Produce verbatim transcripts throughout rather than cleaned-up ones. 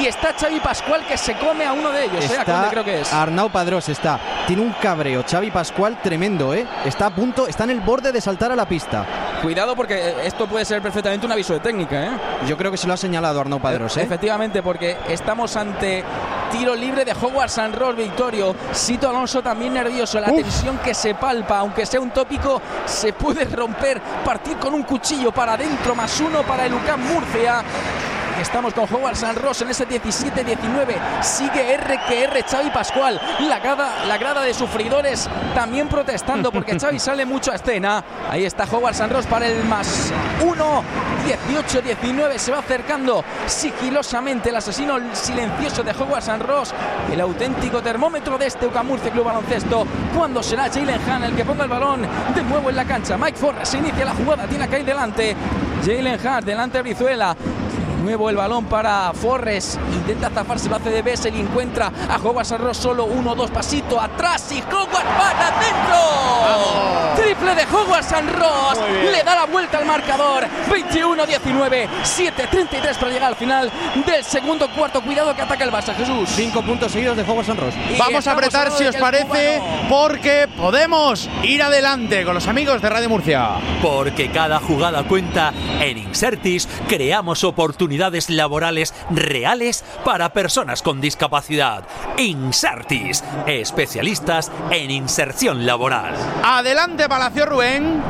está Xavi Pascual, que se come a uno de ellos. Está ¿eh? ¿A dónde creo que es? Arnau Padrós está. Tiene un cabreo Xavi Pascual tremendo, ¿eh? Está a punto, está en el borde de saltar a la pista. Cuidado, porque esto puede ser perfectamente un aviso de técnica, ¿eh? Yo creo que se lo ha señalado Arnau Padrós, ¿eh? Efectivamente, porque estamos ante tiro libre de Howard Sanros, Victorio. Sito Alonso también nervioso. La Uf. tensión que se palpa, aunque sea un tópico, se puede romper. Partir con un cuchillo para adentro, más uno para el U C A M Murcia. Estamos con Howard Sanros en ese diecisiete diecinueve. Sigue R que R Xavi Pascual. La grada, la grada de sufridores también protestando porque Xavi sale mucho a escena. Ahí está Howard Sanros para el más uno. dieciocho diecinueve. Se va acercando sigilosamente el asesino silencioso de Howard Sanros. El auténtico termómetro de este U C A M Murcia Club Baloncesto. ¿Cuándo será Jalen Hahn el que ponga el balón de nuevo en la cancha? Mike Forrest inicia la jugada. Tiene acá ahí delante Jalen Hahn, delante de Brizuela. Nuevo el balón para Forrest. Intenta zafarse, lo hace de Bessel y encuentra a Howard Sanros solo uno, dos pasito atrás y Howard para adentro. ¡Vamos! Triple de Howard Sanros. Le da la vuelta al marcador. veintiuno diecinueve. siete treinta y tres para llegar al final del segundo cuarto. Cuidado que ataca el Barça, Jesús. Cinco puntos seguidos de Howard Sanros. Vamos a apretar, si os parece, porque podemos ir adelante con los amigos de Radio Murcia. Porque cada jugada cuenta. En Insertis creamos oportunidades laborales reales para personas con discapacidad. Insertis, especialistas en inserción laboral. Adelante, Palacio Rubén.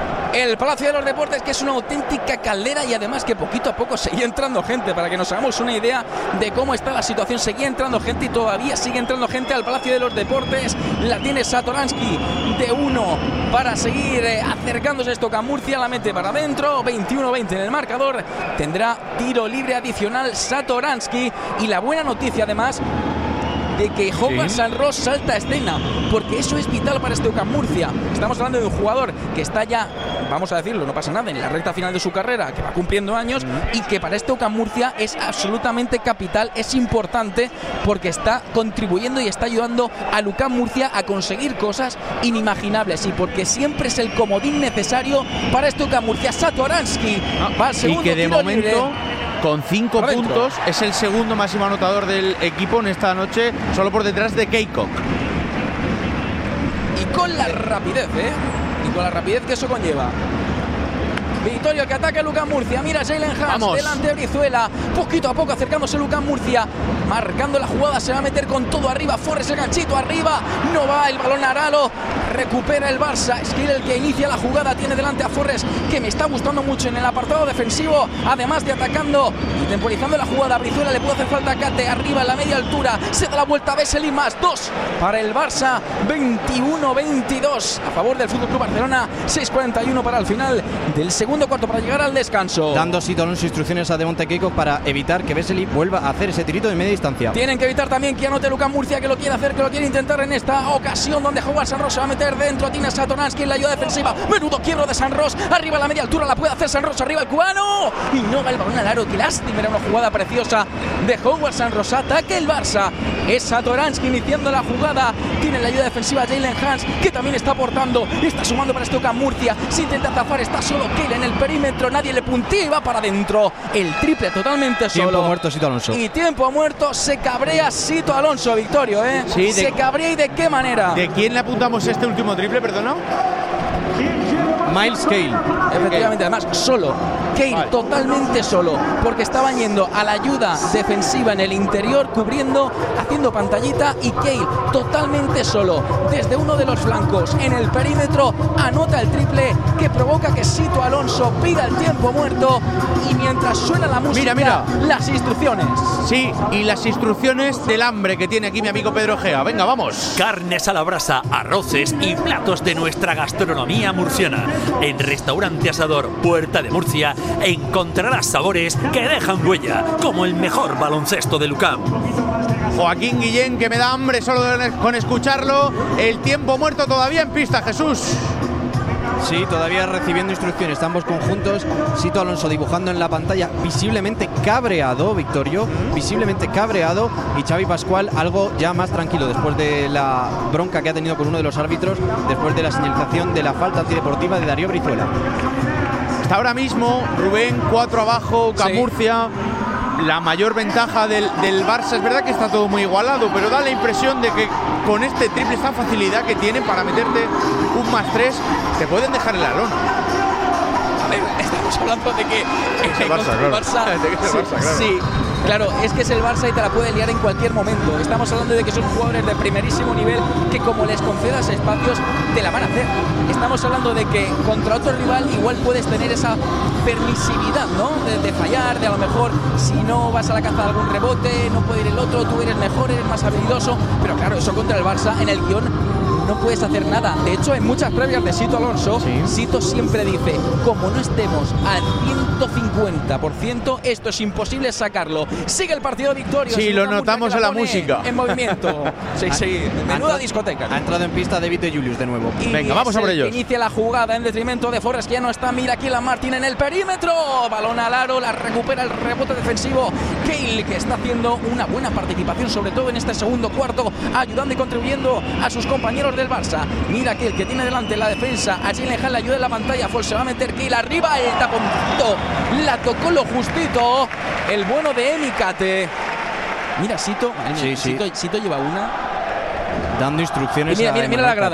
El Palacio de los Deportes, que es una auténtica caldera y además que poquito a poco sigue entrando gente, para que nos hagamos una idea de cómo está la situación. Sigue entrando gente y todavía sigue entrando gente al Palacio de los Deportes. La tiene Satoransky de uno para seguir eh, acercándose esto. A Murcia la mete para adentro, veintiuno veinte en el marcador. Tendrá tiro libre adicional Satoransky. Y la buena noticia además de que Howard sí. Sanros salta a escena, porque eso es vital para este U C A M Murcia. Estamos hablando de un jugador que está ya, vamos a decirlo, no pasa nada, en la recta final de su carrera, que va cumpliendo años, mm. y que para este U C A M Murcia es absolutamente capital, es importante, porque está contribuyendo y está ayudando al U C A M Murcia a conseguir cosas inimaginables, y porque siempre es el comodín necesario para este U C A M Murcia. Satoransky va al segundo y que de tiro momento libre. Con cinco puntos es el segundo máximo anotador del equipo en esta noche, solo por detrás de Keikok. Y con la rapidez, ¿eh? Y con la rapidez que eso conlleva. Victorio que ataca el U C A M Murcia. Mira Jalen Hahn delante de Brizuela. Poquito a poco acercándose el U C A M Murcia. Marcando la jugada. Se va a meter con todo arriba. Forrest el ganchito arriba. No va el balón a Aralo. Recupera el Barça. Skill el que inicia la jugada. Tiene delante a Forrest, que me está gustando mucho en el apartado defensivo. Además de atacando y temporizando la jugada. Brizuela le puede hacer falta a Cate. Arriba en la media altura. Se da la vuelta a Bessel y más dos para el Barça. veintiuno veintidós a favor del F C Barcelona. seis cuarenta y uno para el final del segundo Segundo cuarto para llegar al descanso. Dando Sito Alonso instrucciones a Devonte Keikok para evitar que Vesely vuelva a hacer ese tirito de media distancia. Tienen que evitar también que anote U C A M Murcia, que lo quiere hacer, que lo quiere intentar en esta ocasión, donde Howard Sanros se va a meter dentro. Tiene Satoransky en la ayuda defensiva. Menudo quiebro de Sanros. Arriba a la media altura la puede hacer Sanros. Arriba el cubano. Y no va el balón al aro. Qué lástima. Era una jugada preciosa de Howard Sanros. Ataque el Barça. Es Satoransky iniciando la jugada. Tiene la ayuda defensiva Jalen Hahn, que también está aportando. Está sumando para este U C A M Murcia. Se intenta zafar. Está solo Keil en el perímetro. Nadie le puntía y va para adentro. El triple totalmente solo. Tiempo muerto Sito Alonso. Y tiempo muerto. Se cabrea Sito Alonso, Victorio, ¿eh? Sí, de, se cabrea y de qué manera. ¿De quién le apuntamos este último triple, perdona? Miles Keil. Efectivamente, además solo. Keil vale. Totalmente solo, porque estaban yendo a la ayuda defensiva en el interior, cubriendo, haciendo pantallita, y Keil totalmente solo desde uno de los flancos en el perímetro anota el triple que provoca que Sito Alonso pida el tiempo muerto. Y mientras suena la música, mira, mira. las instrucciones. Sí, y las instrucciones del hambre que tiene aquí mi amigo Pedro Gea. Venga, vamos. Carnes a la brasa, arroces y platos de nuestra gastronomía murciana. En Restaurante Asador Puerta de Murcia encontrarás sabores que dejan huella, como el mejor baloncesto de U C A M. Joaquín Guillén, que me da hambre solo con escucharlo. El tiempo muerto todavía en pista, Jesús. Sí, todavía recibiendo instrucciones. Están ambos conjuntos. Sito Alonso dibujando en la pantalla, visiblemente cabreado, Victorio, visiblemente cabreado. Y Xavi Pascual algo ya más tranquilo después de la bronca que ha tenido con uno de los árbitros, después de la señalización de la falta antideportiva de Darío Brizuela. Hasta ahora mismo, Rubén, cuatro abajo, U C A M sí. Murcia. la mayor ventaja del, del Barça. Es verdad que está todo muy igualado, pero da la impresión de que con este triple, esta facilidad que tienen para meterte un más tres, te pueden dejar en la lona. A ver, estamos hablando de que es el Barça, contra el claro. Barça, De que es el sí, Barça, claro. sí, claro, es que es el Barça y te la puede liar en cualquier momento. Estamos hablando de que son jugadores de primerísimo nivel que como les concedas espacios te la van a hacer. Estamos hablando de que contra otro rival igual puedes tener esa permisividad, ¿no? De, de fallar, de a lo mejor si no vas a la caza de algún rebote, no puede ir el otro, tú eres mejor, eres más habilidoso, pero claro, eso contra el Barça en el guión no puedes hacer nada. De hecho, en muchas previas de Sito Alonso, sí. Sito siempre dice, como no estemos al ciento cincuenta por ciento, esto es imposible sacarlo. Sigue el partido victorio. Sí, lo notamos en la música. En movimiento. Sí, sí, menuda discoteca. Ha entrado en pista David de Julius de nuevo. Y venga, vamos a por ellos. Inicia la jugada en detrimento de Forrest, que ya no está. Mira aquí la Martín en el perímetro. Balón al aro, la recupera el rebote defensivo. Cale, que está haciendo una buena participación, sobre todo en este segundo cuarto, ayudando y contribuyendo a sus compañeros del Barça. Mira que el que tiene delante la defensa, a Jalen Hall le ayuda en la pantalla. Fall se va a meter Cale arriba, el taponcito, la tocó lo justito, el bueno de Emicate. Mira, Sito, sí, sí. Sito, Sito lleva una dando instrucciones. Y mira, a mira, mira la grada.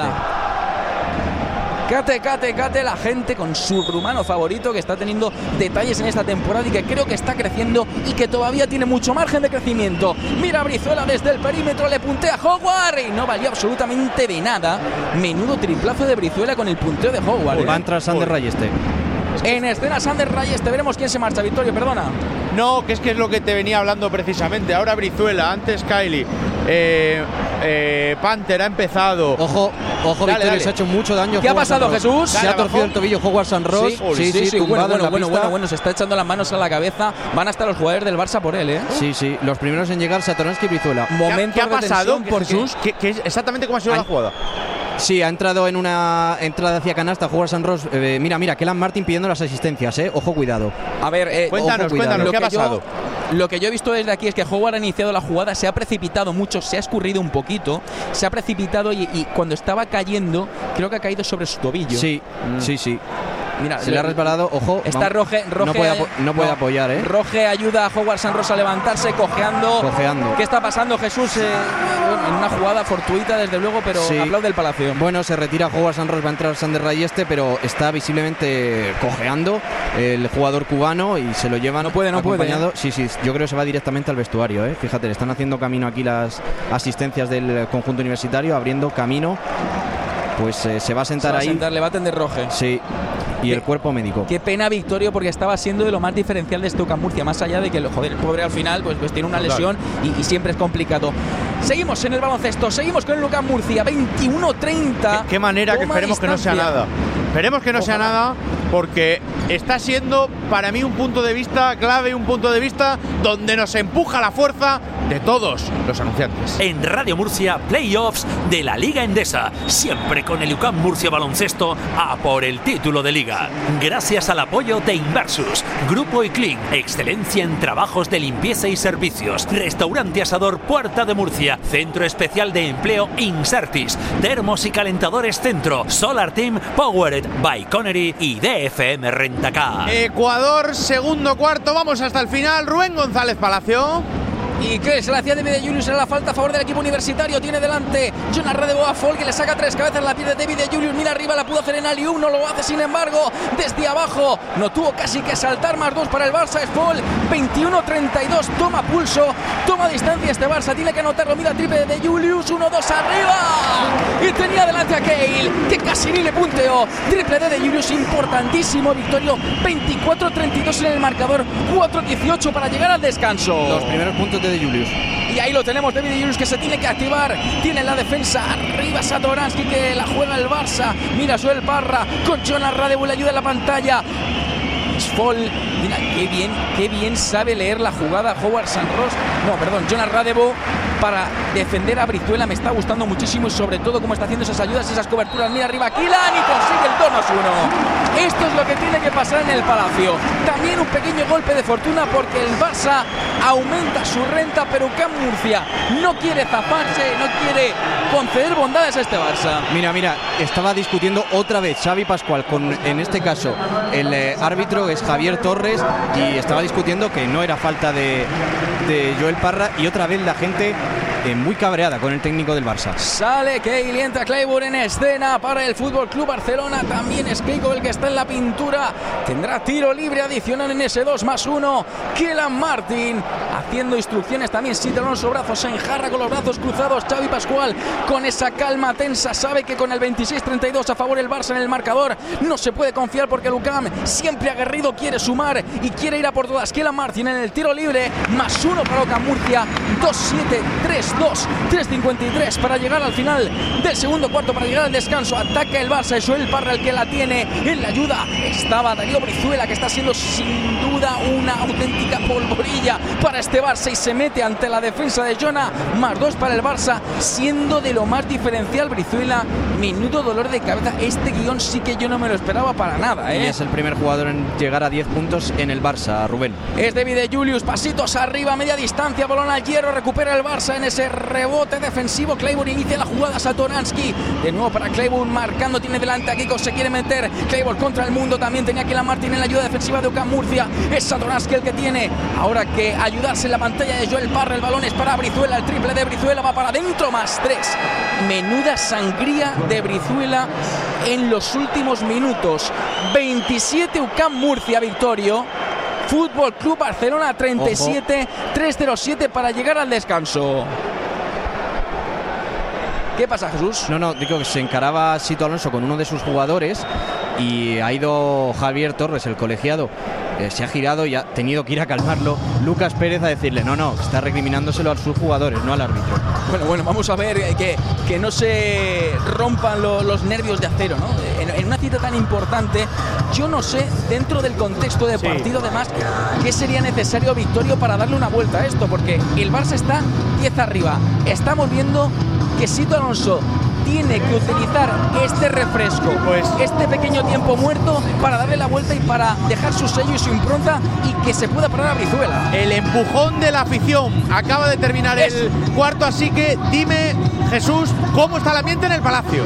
Cate. Cate, Cate, Cate, la gente con su rumano favorito que está teniendo detalles en esta temporada y que creo que está creciendo y que todavía tiene mucho margen de crecimiento. Mira Brizuela desde el perímetro, le puntea a Howard y no valió absolutamente de nada. Menudo triplazo de Brizuela con el punteo de Howard. Va a entrar Sander Rayeste. En escena Sander Rayeste, veremos quién se marcha. Victorio, perdona. No, que es que es lo que te venía hablando precisamente. Ahora Brizuela, antes Kylie. Eh, eh, Panther ha empezado. Ojo, ojo, dale, Victorio, dale. se ha hecho mucho daño. ¿Qué ha Howard pasado, Sanros. Jesús? Se Dale, ha torcido abajo. el tobillo Howard Sanros. Sí, sí, sí, sí, tumbado bueno, en bueno, la bueno, pista. bueno, bueno, se está echando las manos a la cabeza. Van hasta los jugadores del Barça por él, ¿eh? Sí, sí, los primeros en llegar, Satoransky y Brizuela. Momento ¿Qué ha de pasado, tensión porque Jesús? ¿Qué, qué es exactamente cómo ha sido Ay. la jugada? Sí, ha entrado en una entrada hacia canasta Howard Sanros. Eh, mira, mira, Kelan Martin pidiendo las asistencias, eh. Ojo, cuidado. A ver, eh, Cuéntanos, ojo, cuidado. cuéntanos, lo ¿qué ha que yo- pasado? Lo que yo he visto desde aquí es que Howard ha iniciado la jugada, se ha precipitado mucho, se ha escurrido un poquito, se ha precipitado y, y cuando estaba cayendo, creo que ha caído sobre su tobillo. Sí, sí, sí. Mira, Se le ha resbalado, ojo. Está vamos. Roge, Roge No puede, apo- no puede apoyar, eh. Roge ayuda a Howard Sanros a levantarse, cojeando. Cojeando. ¿Qué está pasando, Jesús? Eh, en una jugada fortuita, desde luego, pero Sí. aplaude el Palacio. Bueno, se retira Howard Sanros, va a entrar Sander Rayeste, pero está visiblemente cojeando el jugador cubano y se lo llevan No puede, no puede, acompañado. Sí, sí, yo creo que se va directamente al vestuario, ¿eh? Fíjate, le están haciendo camino aquí las asistencias del conjunto universitario, abriendo camino. Pues eh, se va a Se sentar va a ahí. sentar, le va a atender Roge. Sí. Y el cuerpo médico. Qué pena, Victorio, porque estaba siendo de lo más diferencial de este UCAM Murcia, más allá de que joder, el pobre al final pues, pues tiene una lesión y, y siempre es complicado. Seguimos en el baloncesto, seguimos con el UCAM Murcia, veintiuno treinta. Qué, qué manera que Toma esperemos que no sea distancia. nada. Esperemos que no sea Ojalá. nada, porque está siendo para mí un punto de vista clave, un punto de vista donde nos empuja la fuerza de todos los anunciantes. En Radio Murcia, playoffs de la Liga Endesa. Siempre con el UCAM Murcia Baloncesto a por el título de Liga. Gracias al apoyo de Inversus, Grupo Iclin, excelencia en trabajos de limpieza y servicios. Restaurante Asador Puerta de Murcia. Centro Especial de Empleo Insertis. Termos y Calentadores Centro. Solar Team Powered by Connery y D F M Rentacar. Ecuador, segundo cuarto, vamos hasta el final. Rubén González Palacio. ¿Y qué? Se la hacía David de Julius, era la falta a favor del equipo universitario. Tiene delante Jonas Radebo a Folk, que le saca tres cabezas, la pierde David de Julius. Mira arriba, la pudo hacer en Alium, no lo hace, sin embargo, desde abajo. No tuvo casi que saltar, más dos para el Barça. Es Folk, veintiuno treinta y dos, toma pulso, toma distancia este Barça, tiene que anotarlo. Mira, triple de Julius, uno dos arriba. Y tenía delante a Cale, que casi ni le punteó. Triple de de Julius, importantísimo, Victorio, veinticuatro treinta y dos en el marcador, cuatro dieciocho para llegar al descanso. Los primeros puntos de De Julius. Y ahí lo tenemos, David de Julius, que se tiene que activar. Tiene la defensa arriba Satoransky, que la juega el Barça. Mira Suel Parra con Jonas Radebo, le ayuda en la pantalla. Sfol, mira qué bien, qué bien sabe leer la jugada Howard Sanros. No, perdón, Jonas Radebo para defender a Brizuela. Me está gustando muchísimo y sobre todo cómo está haciendo esas ayudas, esas coberturas. Mira arriba Kilan y consigue el dos más uno. Esto es lo que tiene que pasar en el Palacio. También un pequeño golpe de fortuna porque el Barça aumenta su renta, pero UCAM Murcia no quiere zafarse, no quiere conceder bondades a este Barça. Mira, mira, estaba discutiendo otra vez Xavi Pascual con, en este caso, el eh, árbitro es Javier Torres, y estaba discutiendo que no era falta de, de Joel Parra, y otra vez la gente eh, muy cabreada con el técnico del Barça. Sale Keil y entra Clayburn en escena para el Fútbol Club Barcelona. También es Keiko el que está en la pintura. Tendrá tiro libre adicional en ese dos más uno. Kelan Martin haciendo instrucciones también. Sito Alonso, brazos en jarra con los brazos cruzados. Xavi Pascual con esa calma tensa. Sabe que con el veintiséis treinta y dos a favor el Barça en el marcador no se puede confiar, porque el UCAM siempre aguerrido quiere sumar y quiere ir a por todas. Kelan Martin en el tiro libre, más uno para UCAM Murcia. dos siete, tres dos, tres cincuenta y tres para llegar al final del segundo cuarto, para llegar al descanso. Ataca el Barça, es Joel Parra el que la tiene. En la ayuda estaba Darío Brizuela, que está siendo sin duda una auténtica polvorilla para este Barça, y se mete ante la defensa de Jona. Más dos para el Barça, siendo de lo más diferencial Brizuela. Menudo dolor de cabeza. Este guión sí que yo no me lo esperaba para nada, ¿eh? Y es el primer jugador en llegar a diez puntos en el Barça, Rubén. Es David de Julius, pasitos arriba, media distancia, balón al hierro, recupera el Barça en ese rebote defensivo. Clayburn inicia la jugada, Satoransky de nuevo para Clayburn, marcando, tiene delante a Kiko, se quiere meter Clayburn contra el mundo, también tenía que la Martín en la ayuda defensiva de UCAM Murcia. Es Satoransky el que tiene ahora que ayudarse en la pantalla de Joel Parra. El balón es para Brizuela, el triple de Brizuela va para adentro, más tres. Menuda sangría de Brizuela en los últimos minutos. veintisiete UCAM Murcia, Victorio. Fútbol Club Barcelona treinta y siete, tres cero siete para llegar al descanso. ¿Qué pasa, Jesús? No, no, digo que se encaraba Sito Alonso con uno de sus jugadores y ha ido Javier Torres, el colegiado, eh, se ha girado y ha tenido que ir a calmarlo Lucas Pérez a decirle, no, no, está recriminándoselo a sus jugadores, no al árbitro. Bueno, bueno, vamos a ver eh, que, que no se rompan lo, los nervios de acero, ¿no? En, en una cita tan importante, yo no sé, dentro del contexto de partido, sí, además, qué sería necesario, Victorio, para darle una vuelta a esto, porque el Barça está diez arriba. Estamos viendo que Sito Alonso tiene que utilizar este refresco, pues, este pequeño tiempo muerto, para darle la vuelta y para dejar su sello y su impronta, y que se pueda parar a Brizuela. El empujón de la afición. Acaba de terminar es. el cuarto, así que dime, Jesús, ¿cómo está el ambiente en el Palacio?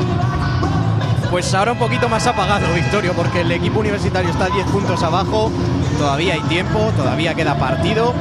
Pues ahora un poquito más apagado, Victorio, porque el equipo universitario está diez puntos abajo. Todavía hay tiempo, todavía queda partido,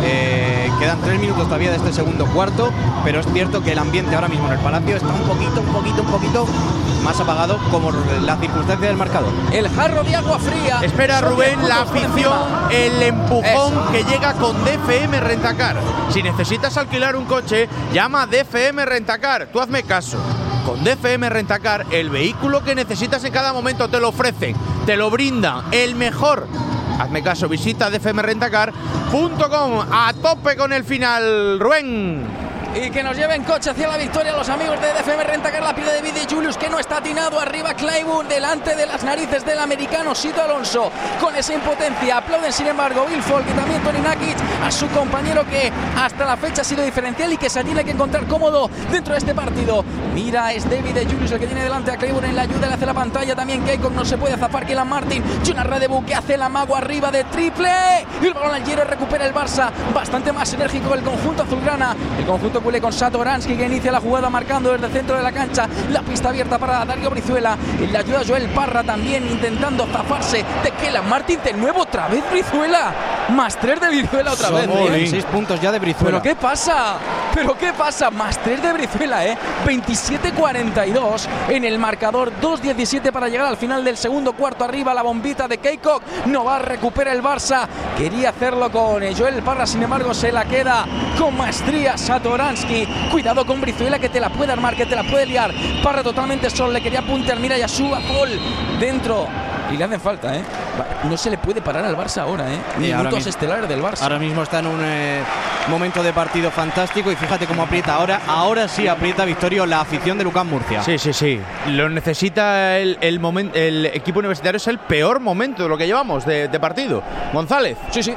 eh, quedan tres minutos todavía de este segundo cuarto, pero es cierto que el ambiente ahora mismo en el Palacio está un poquito, un poquito, un poquito más apagado, como la circunstancia del marcador. El jarro de agua fría. Espera, Rubén, la afición, el empujón Eso. que llega con D F M Rentacar. Si necesitas alquilar un coche, llama a D F M Rentacar. Tú hazme caso. Con D F M Rentacar, el vehículo que necesitas en cada momento te lo ofrecen, te lo brindan, el mejor. Hazme caso, visita d f m rentacar punto com. A tope con el final, Rubén. Y que nos lleven coche hacia la victoria los amigos de D F M Rentacar. La pide de David Julius, que no está atinado. Arriba Clayburn, delante de las narices del americano Sito Alonso, con esa impotencia. Aplauden sin embargo Bill Folk y también Toni Nakic a su compañero, que hasta la fecha ha sido diferencial y que se tiene que encontrar cómodo dentro de este partido. Mira, es David Julius el que tiene delante a Clayburn en la ayuda, le hace la pantalla también Keiko, no se puede zafar Kelan Martin. Jonas Radebu, que hace el amago arriba de triple, y el balón al hierro, recupera el Barça. Bastante más enérgico el conjunto azulgrana, el conjunto culé, con Satoransky, que inicia la jugada marcando desde el centro de la cancha. La pista abierta para Darío Brizuela, en la ayuda Joel Parra también intentando zafarse de Kelan Martin. De nuevo otra vez Brizuela, más tres de Brizuela otra Son vez. ¿eh? Seis puntos ya de Brizuela. ¿Pero qué pasa? ¿Pero qué pasa? Más tres de Brizuela, ¿eh? veintisiete cuarenta y dos en el marcador, dos diecisiete para llegar al final del segundo cuarto. Arriba la bombita de Keiko, no va a recuperar el Barça. Quería hacerlo con Joel Parra, sin embargo se la queda con maestría Satoransky. Cuidado con Brizuela, que te la puede armar, que te la puede liar. Parra totalmente solo, le quería puntear. Mira, Yasua Paul dentro. Y le hacen falta, ¿eh? No se le puede parar al Barça ahora, ¿eh? Minutos estelares del Barça. Ahora mismo está en un eh, momento de partido fantástico, y fíjate cómo aprieta ahora. Ahora sí aprieta, Victorio, la afición de UCAM Murcia. Sí, sí, sí. Lo necesita el, el momento. El equipo universitario es el peor momento de lo que llevamos de, de partido. González. Sí, sí.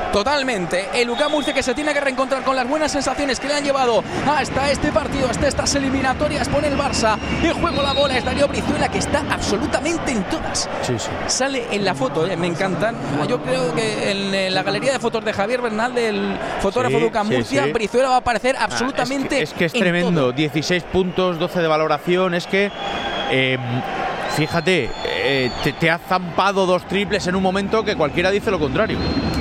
Totalmente. El U C A M Murcia que se tiene que reencontrar con las buenas sensaciones que le han llevado hasta este partido, hasta estas eliminatorias. Pone el Barça en juego la bola. Es Darío Brizuela que está absolutamente en todas. Sí, sí. Sale en la foto, eh, me encantan. Yo creo que en, en la galería de fotos de Javier Bernal, del fotógrafo sí, de U C A M Murcia, sí, sí. Brizuela va a aparecer absolutamente. Ah, es que es, que es en tremendo. todo. dieciséis puntos, doce de valoración. Es que. Eh, Fíjate, eh, te, te ha zampado dos triples en un momento que cualquiera dice lo contrario.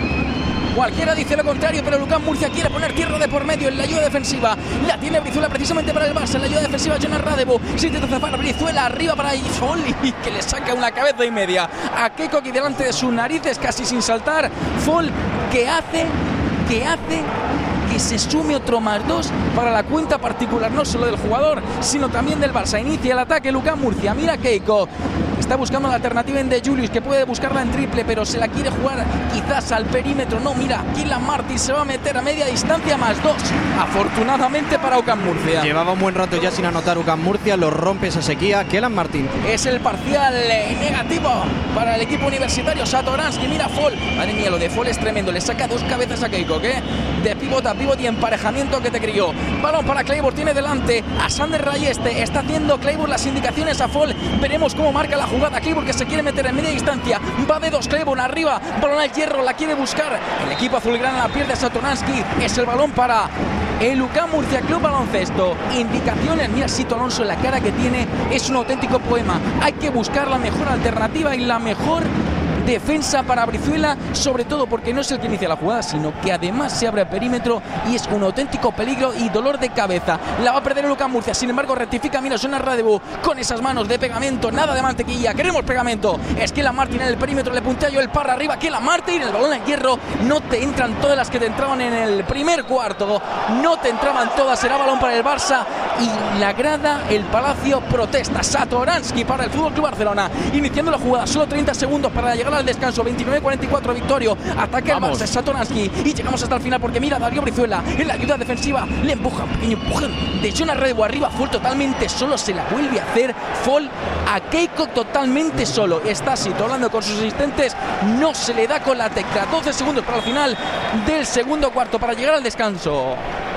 Cualquiera dice lo contrario, pero Lucas Murcia quiere poner tierra de por medio en la ayuda defensiva. La tiene Brizuela precisamente para el Barça. En la ayuda defensiva, Jonas Radevo. Se intenta zafar Brizuela arriba para Foley, que le saca una cabeza y media a Keiko aquí delante de sus narices, casi sin saltar. Fall que hace, que hace. que se sume otro más dos para la cuenta particular, no solo del jugador, sino también del Barça. Inicia el ataque Lucas Murcia, mira Keiko, está buscando la alternativa en De Julius, que puede buscarla en triple, pero se la quiere jugar quizás al perímetro. No, mira, Kylian Martin se va a meter a media distancia, más dos, afortunadamente para U C A M Murcia. Llevaba un buen rato ya sin anotar U C A M Murcia, lo rompe esa sequía. Kylian Martin. Es el parcial eh, negativo para el equipo universitario. Satoransky, mira Fall, madre mía, lo de Fall es tremendo, le saca dos cabezas a Keiko, ¿qué? De pivota, pivot y emparejamiento que te crió. Balón para Claiborne, tiene delante a Sander Rayeste, está haciendo Claiborne las indicaciones a Fall, veremos cómo marca la jugada Claiborne, que se quiere meter en media distancia, va de dos Claiborne arriba, balón al hierro, la quiere buscar el equipo azulgrana, la pierde Satoransky, es el balón para el U C A M Murcia Club Baloncesto. Indicaciones, mira Sito Alonso, la cara que tiene es un auténtico poema. Hay que buscar la mejor alternativa y la mejor defensa para Brizuela, sobre todo porque no es el que inicia la jugada, sino que además se abre el perímetro y es un auténtico peligro y dolor de cabeza. La va a perder el U C A M Murcia, sin embargo rectifica, mira, suena Radebu con esas manos de pegamento, nada de mantequilla, queremos pegamento. Es Kylian Martin en el perímetro, le puntea yo el par arriba, Kylian Martin, el balón al hierro, no te entran todas las que te entraban en el primer cuarto, no te entraban todas, será balón para el Barça y la grada, el Palacio protesta. Satoransky para el F C Barcelona, iniciando la jugada, solo treinta segundos para llegar al descanso, veintinueve cuarenta y cuatro, Victorio, ataque el Barça, Satoransky y llegamos hasta el final porque mira Darío Brizuela en la ayuda defensiva, le empuja, un pequeño empujón de Jonas Radebu arriba, Fall totalmente solo, se la vuelve a hacer Fall a Keiko totalmente solo, está Sito hablando con sus asistentes, no se le da con la tecla. Doce segundos para el final del segundo cuarto para llegar al descanso.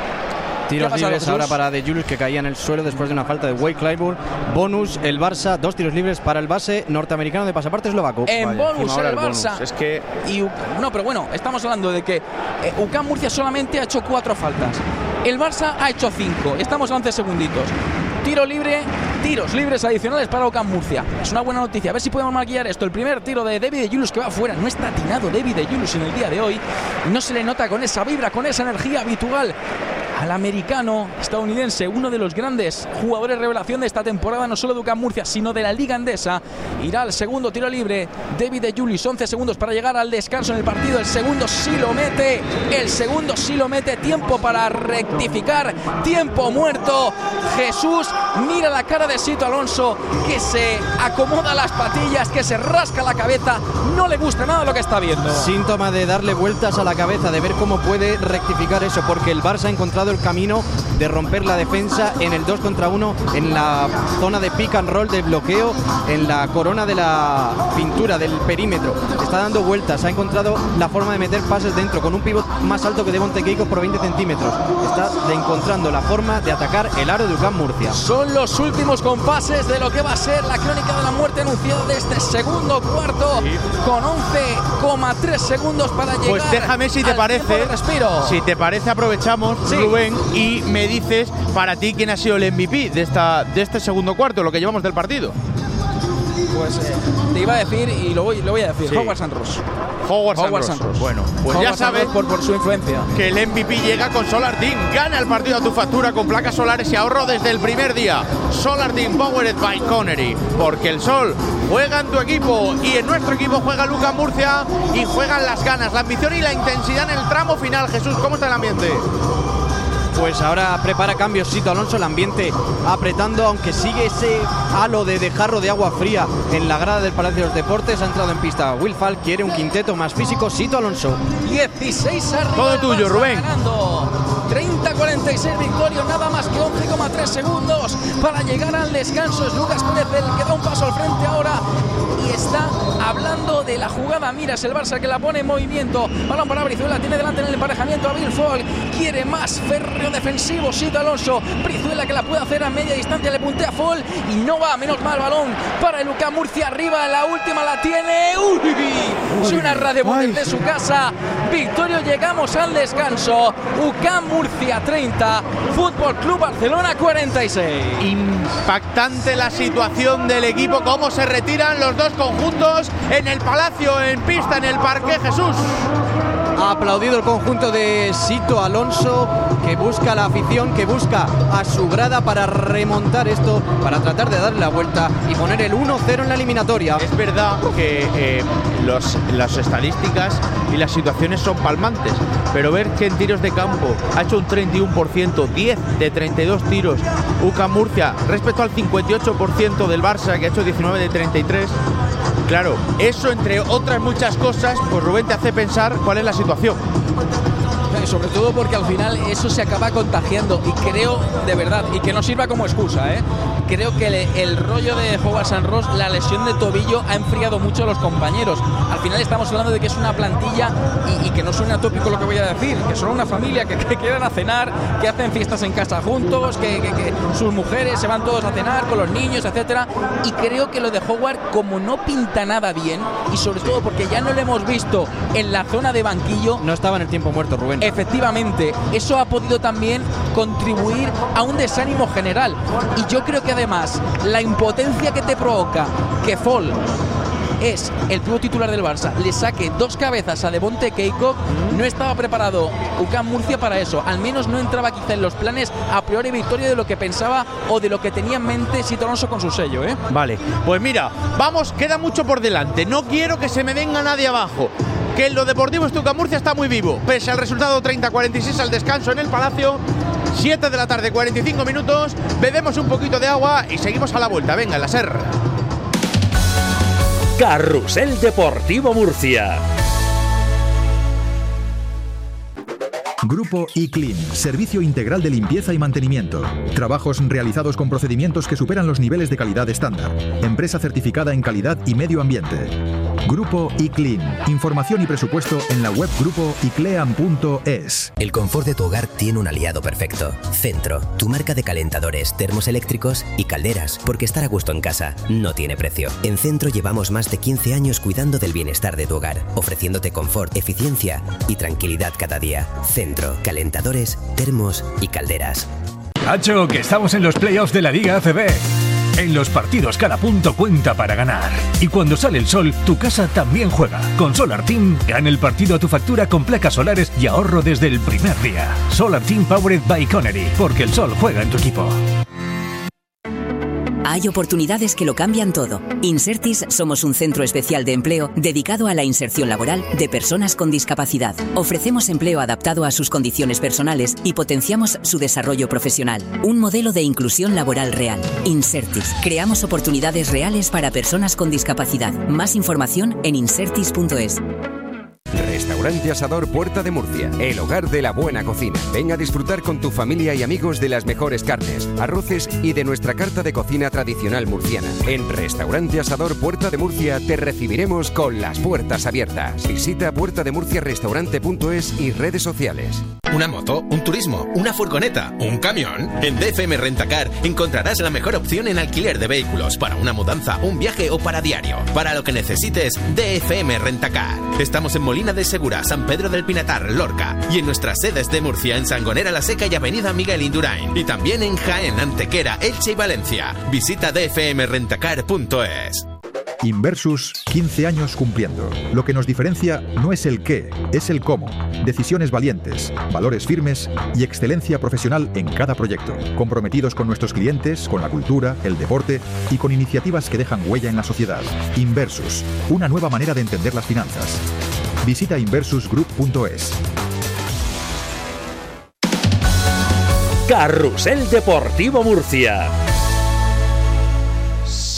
Tiros libres ahora para De Julius, que caía en el suelo después de una falta de Wade Claiborne. Bonus el Barça, dos tiros libres para el base norteamericano de pasaporte eslovaco. En Vaya, bonus el Barça. Bonus. Es que y, no, pero bueno, estamos hablando de que eh, U C A M Murcia solamente ha hecho cuatro faltas. El Barça ha hecho cinco. Estamos a once segunditos. Tiro libre, tiros libres adicionales para U C A M Murcia. Es una buena noticia. A ver si podemos maquillar esto. El primer tiro de David De Julius que va afuera. No está atinado David De Julius en el día de hoy. No se le nota con esa vibra, con esa energía habitual al americano estadounidense, uno de los grandes jugadores revelación de esta temporada, no solo de U C A M Murcia, sino de la Liga Endesa. Irá al segundo tiro libre David De Julius, once segundos para llegar al descanso en el partido. El segundo sí lo mete, el segundo sí lo mete. Tiempo para rectificar, tiempo muerto. Jesús, mira la cara de Sito Alonso, que se acomoda las patillas, que se rasca la cabeza, no le gusta nada lo que está viendo. Síntoma de darle vueltas a la cabeza, de ver cómo puede rectificar eso, porque el Barça ha encontrado el camino de romper la defensa en el dos contra uno, en la zona de pick and roll, de bloqueo, en la corona de la pintura del perímetro. Está dando vueltas, ha encontrado la forma de meter pases dentro, con un pivot más alto que Devonte Keiko por veinte centímetros. Está de encontrando la forma de atacar el aro de U C A M Murcia. Son los últimos compases de lo que va a ser la crónica de la muerte anunciada de este segundo cuarto, con once coma tres segundos para llegar. Pues déjame, si te parece, respiro. si te parece, aprovechamos, sí, Rubén, y me dices para ti quién ha sido el M V P de esta de este segundo cuarto, lo que llevamos del partido. Pues eh, te iba a decir y lo voy, lo voy a decir, sí. Howard Sanros. Howard Sanros. Bueno, pues Howard ya sabes por, por su influencia que el M V P llega con Solar Team. Gana el partido a tu factura con placas solares y ahorro desde el primer día. Solar Team Powered by Connery, porque el sol juega en tu equipo y en nuestro equipo juega U C A M Murcia y juegan las ganas, la ambición y la intensidad en el tramo final. Jesús, ¿cómo está el ambiente? Pues ahora prepara cambios Sito Alonso, el ambiente apretando, aunque sigue ese halo de, de jarro de agua fría en la grada del Palacio de los Deportes. Ha entrado en pista Will Falk, quiere un quinteto más físico. Sito Alonso. dieciséis arriba. Todo tuyo, Rubén. treinta cuarenta cuarenta y seis Victorio, nada más que once coma tres segundos para llegar al descanso. Es Lucas Pérez el que da un paso al frente ahora y está hablando de la jugada. Mira, es el Barça que la pone en movimiento. Balón para Brizuela, tiene delante en el emparejamiento a Bill Folk, quiere más férreo defensivo Sito Alonso. Brizuela que la puede hacer a media distancia, le puntea a Folk y no va, menos mal balón para el U C A M Murcia arriba, la última la tiene. Uy, suena Radio Bundes de su casa. Victorio, llegamos al descanso. U C A M Murcia treinta, Fútbol Club Barcelona cuarenta y seis. Impactante la situación del equipo, cómo se retiran los dos conjuntos en el Palacio, en pista, en el Parque Jesús. Ha aplaudido el conjunto de Sito Alonso, que busca la afición, que busca a su grada para remontar esto, para tratar de darle la vuelta y poner el uno cero en la eliminatoria. Es verdad que eh, los, las estadísticas y las situaciones son palmantes, pero ver que en tiros de campo ha hecho un treinta y uno por ciento, diez de treinta y dos tiros U C A M Murcia respecto al cincuenta y ocho por ciento del Barça, que ha hecho diecinueve de treinta y tres. Claro, eso entre otras muchas cosas, pues Rubén, te hace pensar cuál es la situación. Sobre todo porque al final eso se acaba contagiando y creo, de verdad, y que no sirva como excusa, ¿eh? Creo que el, el rollo de Howard San Ross, la lesión de tobillo, ha enfriado mucho a los compañeros. Al final estamos hablando de que es una plantilla y, y que no suena tópico lo que voy a decir, que son una familia que, que quedan a cenar, que hacen fiestas en casa juntos, que, que, que sus mujeres se van todos a cenar con los niños, etcétera. Y creo que lo de Howard, como no pinta nada bien, y sobre todo porque ya no lo hemos visto en la zona de banquillo, no estaba en el tiempo muerto, Rubén. Efectivamente, eso ha podido también contribuir a un desánimo general. Y yo creo que además la impotencia que te provoca que Fall es el pívot titular del Barça, le saque dos cabezas a Devonte Keiko, no estaba preparado U C A M Murcia para eso. Al menos no entraba quizá en los planes a priori Victoria de lo que pensaba o de lo que tenía en mente Sito Alonso con su sello, ¿eh? Vale, pues mira, vamos, queda mucho por delante. No quiero que se me venga nadie abajo. Que en lo deportivo este U C A M Murcia está muy vivo. Pese al resultado treinta a cuarenta y seis al descanso en el Palacio, siete de la tarde, cuarenta y cinco minutos. Bebemos un poquito de agua y seguimos a la vuelta. Venga, en la SER. Carrusel Deportivo Murcia. Grupo iClean, servicio integral de limpieza y mantenimiento. Trabajos realizados con procedimientos que superan los niveles de calidad estándar. Empresa certificada en calidad y medio ambiente. Grupo iClean. Información y presupuesto en la web grupo iclean punto es. El confort de tu hogar tiene un aliado perfecto. Centro, tu marca de calentadores, termos eléctricos y calderas, porque estar a gusto en casa no tiene precio. En Centro llevamos más de quince años cuidando del bienestar de tu hogar, ofreciéndote confort, eficiencia y tranquilidad cada día. Centro, calentadores, termos y calderas. Hacho, que estamos en los playoffs de la Liga A C B. En los partidos cada punto cuenta para ganar. Y cuando sale el sol, tu casa también juega. Con Solar Team, gana el partido a tu factura con placas solares y ahorro desde el primer día. Solar Team Powered by Connery, porque el sol juega en tu equipo. Hay oportunidades que lo cambian todo. Insertis somos un centro especial de empleo dedicado a la inserción laboral de personas con discapacidad. Ofrecemos empleo adaptado a sus condiciones personales y potenciamos su desarrollo profesional. Un modelo de inclusión laboral real. Insertis. Creamos oportunidades reales para personas con discapacidad. Más información en insertis punto es. Restaurante Asador Puerta de Murcia, el hogar de la buena cocina. Ven a disfrutar con tu familia y amigos de las mejores carnes, arroces y de nuestra carta de cocina tradicional murciana. En Restaurante Asador Puerta de Murcia te recibiremos con las puertas abiertas. Visita puerta de murcia restaurante punto es y redes sociales. ¿Una moto? ¿Un turismo? ¿Una furgoneta? ¿Un camión? En D F M Rentacar encontrarás la mejor opción en alquiler de vehículos para una mudanza, un viaje o para diario. Para lo que necesites, D F M Rentacar. Estamos en Molina de Segura, San Pedro del Pinatar, Lorca, y en nuestras sedes de Murcia, en Sangonera la Seca y Avenida Miguel Indurain, y también en Jaén, Antequera, Elche y Valencia. Visita d f m rentacar punto es. Inversus, quince años cumpliendo. Lo que nos diferencia no es el qué, es el cómo. Decisiones valientes, valores firmes y excelencia profesional en cada proyecto. Comprometidos con nuestros clientes, con la cultura, el deporte y con iniciativas que dejan huella en la sociedad. Inversus, una nueva manera de entender las finanzas. Visita inversus group punto es. Carrusel Deportivo Murcia.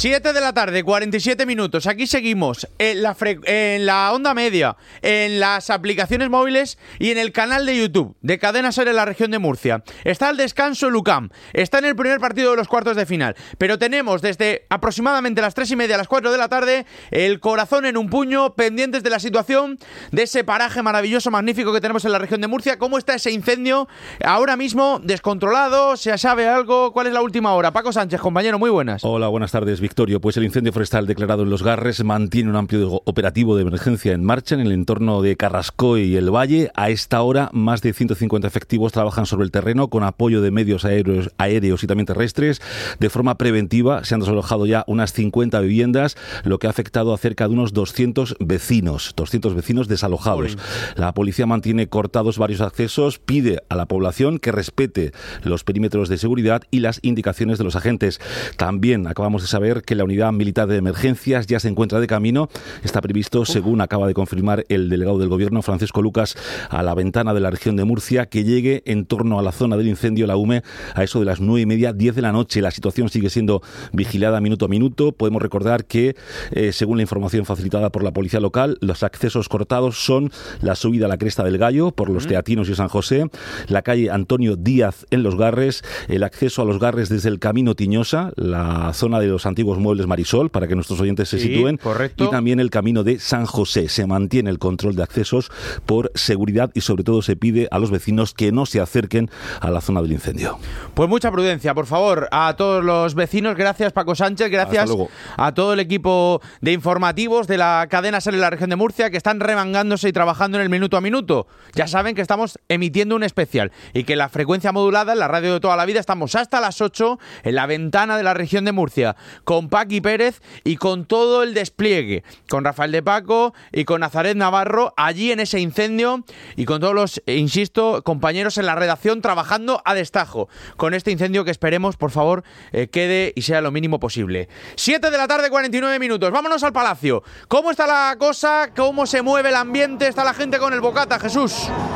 siete de la tarde, cuarenta y siete minutos. Aquí seguimos en la, fre- en la onda media, en las aplicaciones móviles y en el canal de YouTube de Cadena Ser en la región de Murcia. Está al descanso el U C A M, está en el primer partido de los cuartos de final, pero tenemos desde aproximadamente las tres y media a las cuatro de la tarde el corazón en un puño, pendientes de la situación de ese paraje maravilloso, magnífico que tenemos en la región de Murcia. ¿Cómo está ese incendio ahora mismo? ¿Descontrolado? ¿Se sabe algo? ¿Cuál es la última hora? Paco Sánchez, compañero, muy buenas. Hola, buenas tardes, Victorio. Pues el incendio forestal declarado en Los Garres mantiene un amplio operativo de emergencia en marcha en el entorno de Carrascoy y el Valle. A esta hora, más de ciento cincuenta efectivos trabajan sobre el terreno con apoyo de medios aéreos, aéreos y también terrestres. De forma preventiva se han desalojado ya unas cincuenta viviendas, lo que ha afectado a cerca de unos doscientos vecinos, doscientos vecinos desalojados. La policía mantiene cortados varios accesos, pide a la población que respete los perímetros de seguridad y las indicaciones de los agentes. También acabamos de saber que la unidad militar de emergencias ya se encuentra de camino. Está previsto, según acaba de confirmar el delegado del gobierno, Francisco Lucas, a la ventana de la región de Murcia, que llegue en torno a la zona del incendio, la U M E, a eso de las nueve y media, diez de la noche. La situación sigue siendo vigilada minuto a minuto. Podemos recordar que, eh, según la información facilitada por la policía local, los accesos cortados son la subida a la Cresta del Gallo por los Teatinos y San José, la calle Antonio Díaz en Los Garres, el acceso a Los Garres desde el Camino Tiñosa, la zona de los antiguos muebles Marisol, para que nuestros oyentes se sí, sitúen, correcto. Y también el Camino de San José. Se mantiene el control de accesos por seguridad y sobre todo se pide a los vecinos que no se acerquen a la zona del incendio. Pues mucha prudencia, por favor, a todos los vecinos. Gracias, Paco Sánchez, gracias a todo el equipo de informativos de la cadena SER en la región de Murcia, que están remangándose y trabajando en el minuto a minuto. Ya saben que estamos emitiendo un especial y que la frecuencia modulada, en la radio de toda la vida, estamos hasta las ocho en la ventana de la región de Murcia, con Paqui Pérez y con todo el despliegue, con Rafael de Paco y con Nazaret Navarro allí en ese incendio y con todos los, insisto, compañeros en la redacción trabajando a destajo con este incendio que esperemos, por favor, eh, quede y sea lo mínimo posible. siete de la tarde, cuarenta y nueve minutos. Vámonos al Palacio. ¿Cómo está la cosa? ¿Cómo se mueve el ambiente? ¿Está la gente con el bocata, Jesús?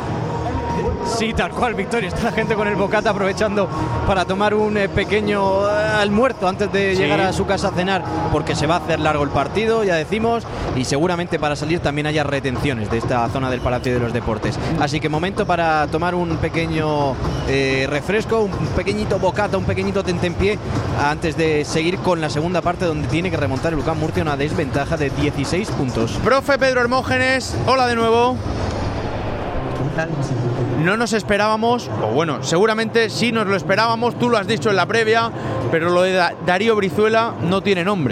Sí, tal cual, Victoria. Está la gente con el bocata aprovechando para tomar un eh, pequeño eh, almuerzo antes de sí. llegar a su casa a cenar, porque se va a hacer largo el partido, ya decimos, y seguramente para salir también haya retenciones de esta zona del Palacio de los Deportes. Así que momento para tomar un pequeño eh, refresco, un pequeñito bocata, un pequeñito tentempié, antes de seguir con la segunda parte, donde tiene que remontar el U C A M Murcia una desventaja de dieciséis puntos. Profe Pedro Hermógenes, hola de nuevo. No nos esperábamos, o bueno, seguramente sí nos lo esperábamos, tú lo has dicho en la previa, pero lo de Da- Darío Brizuela no tiene nombre.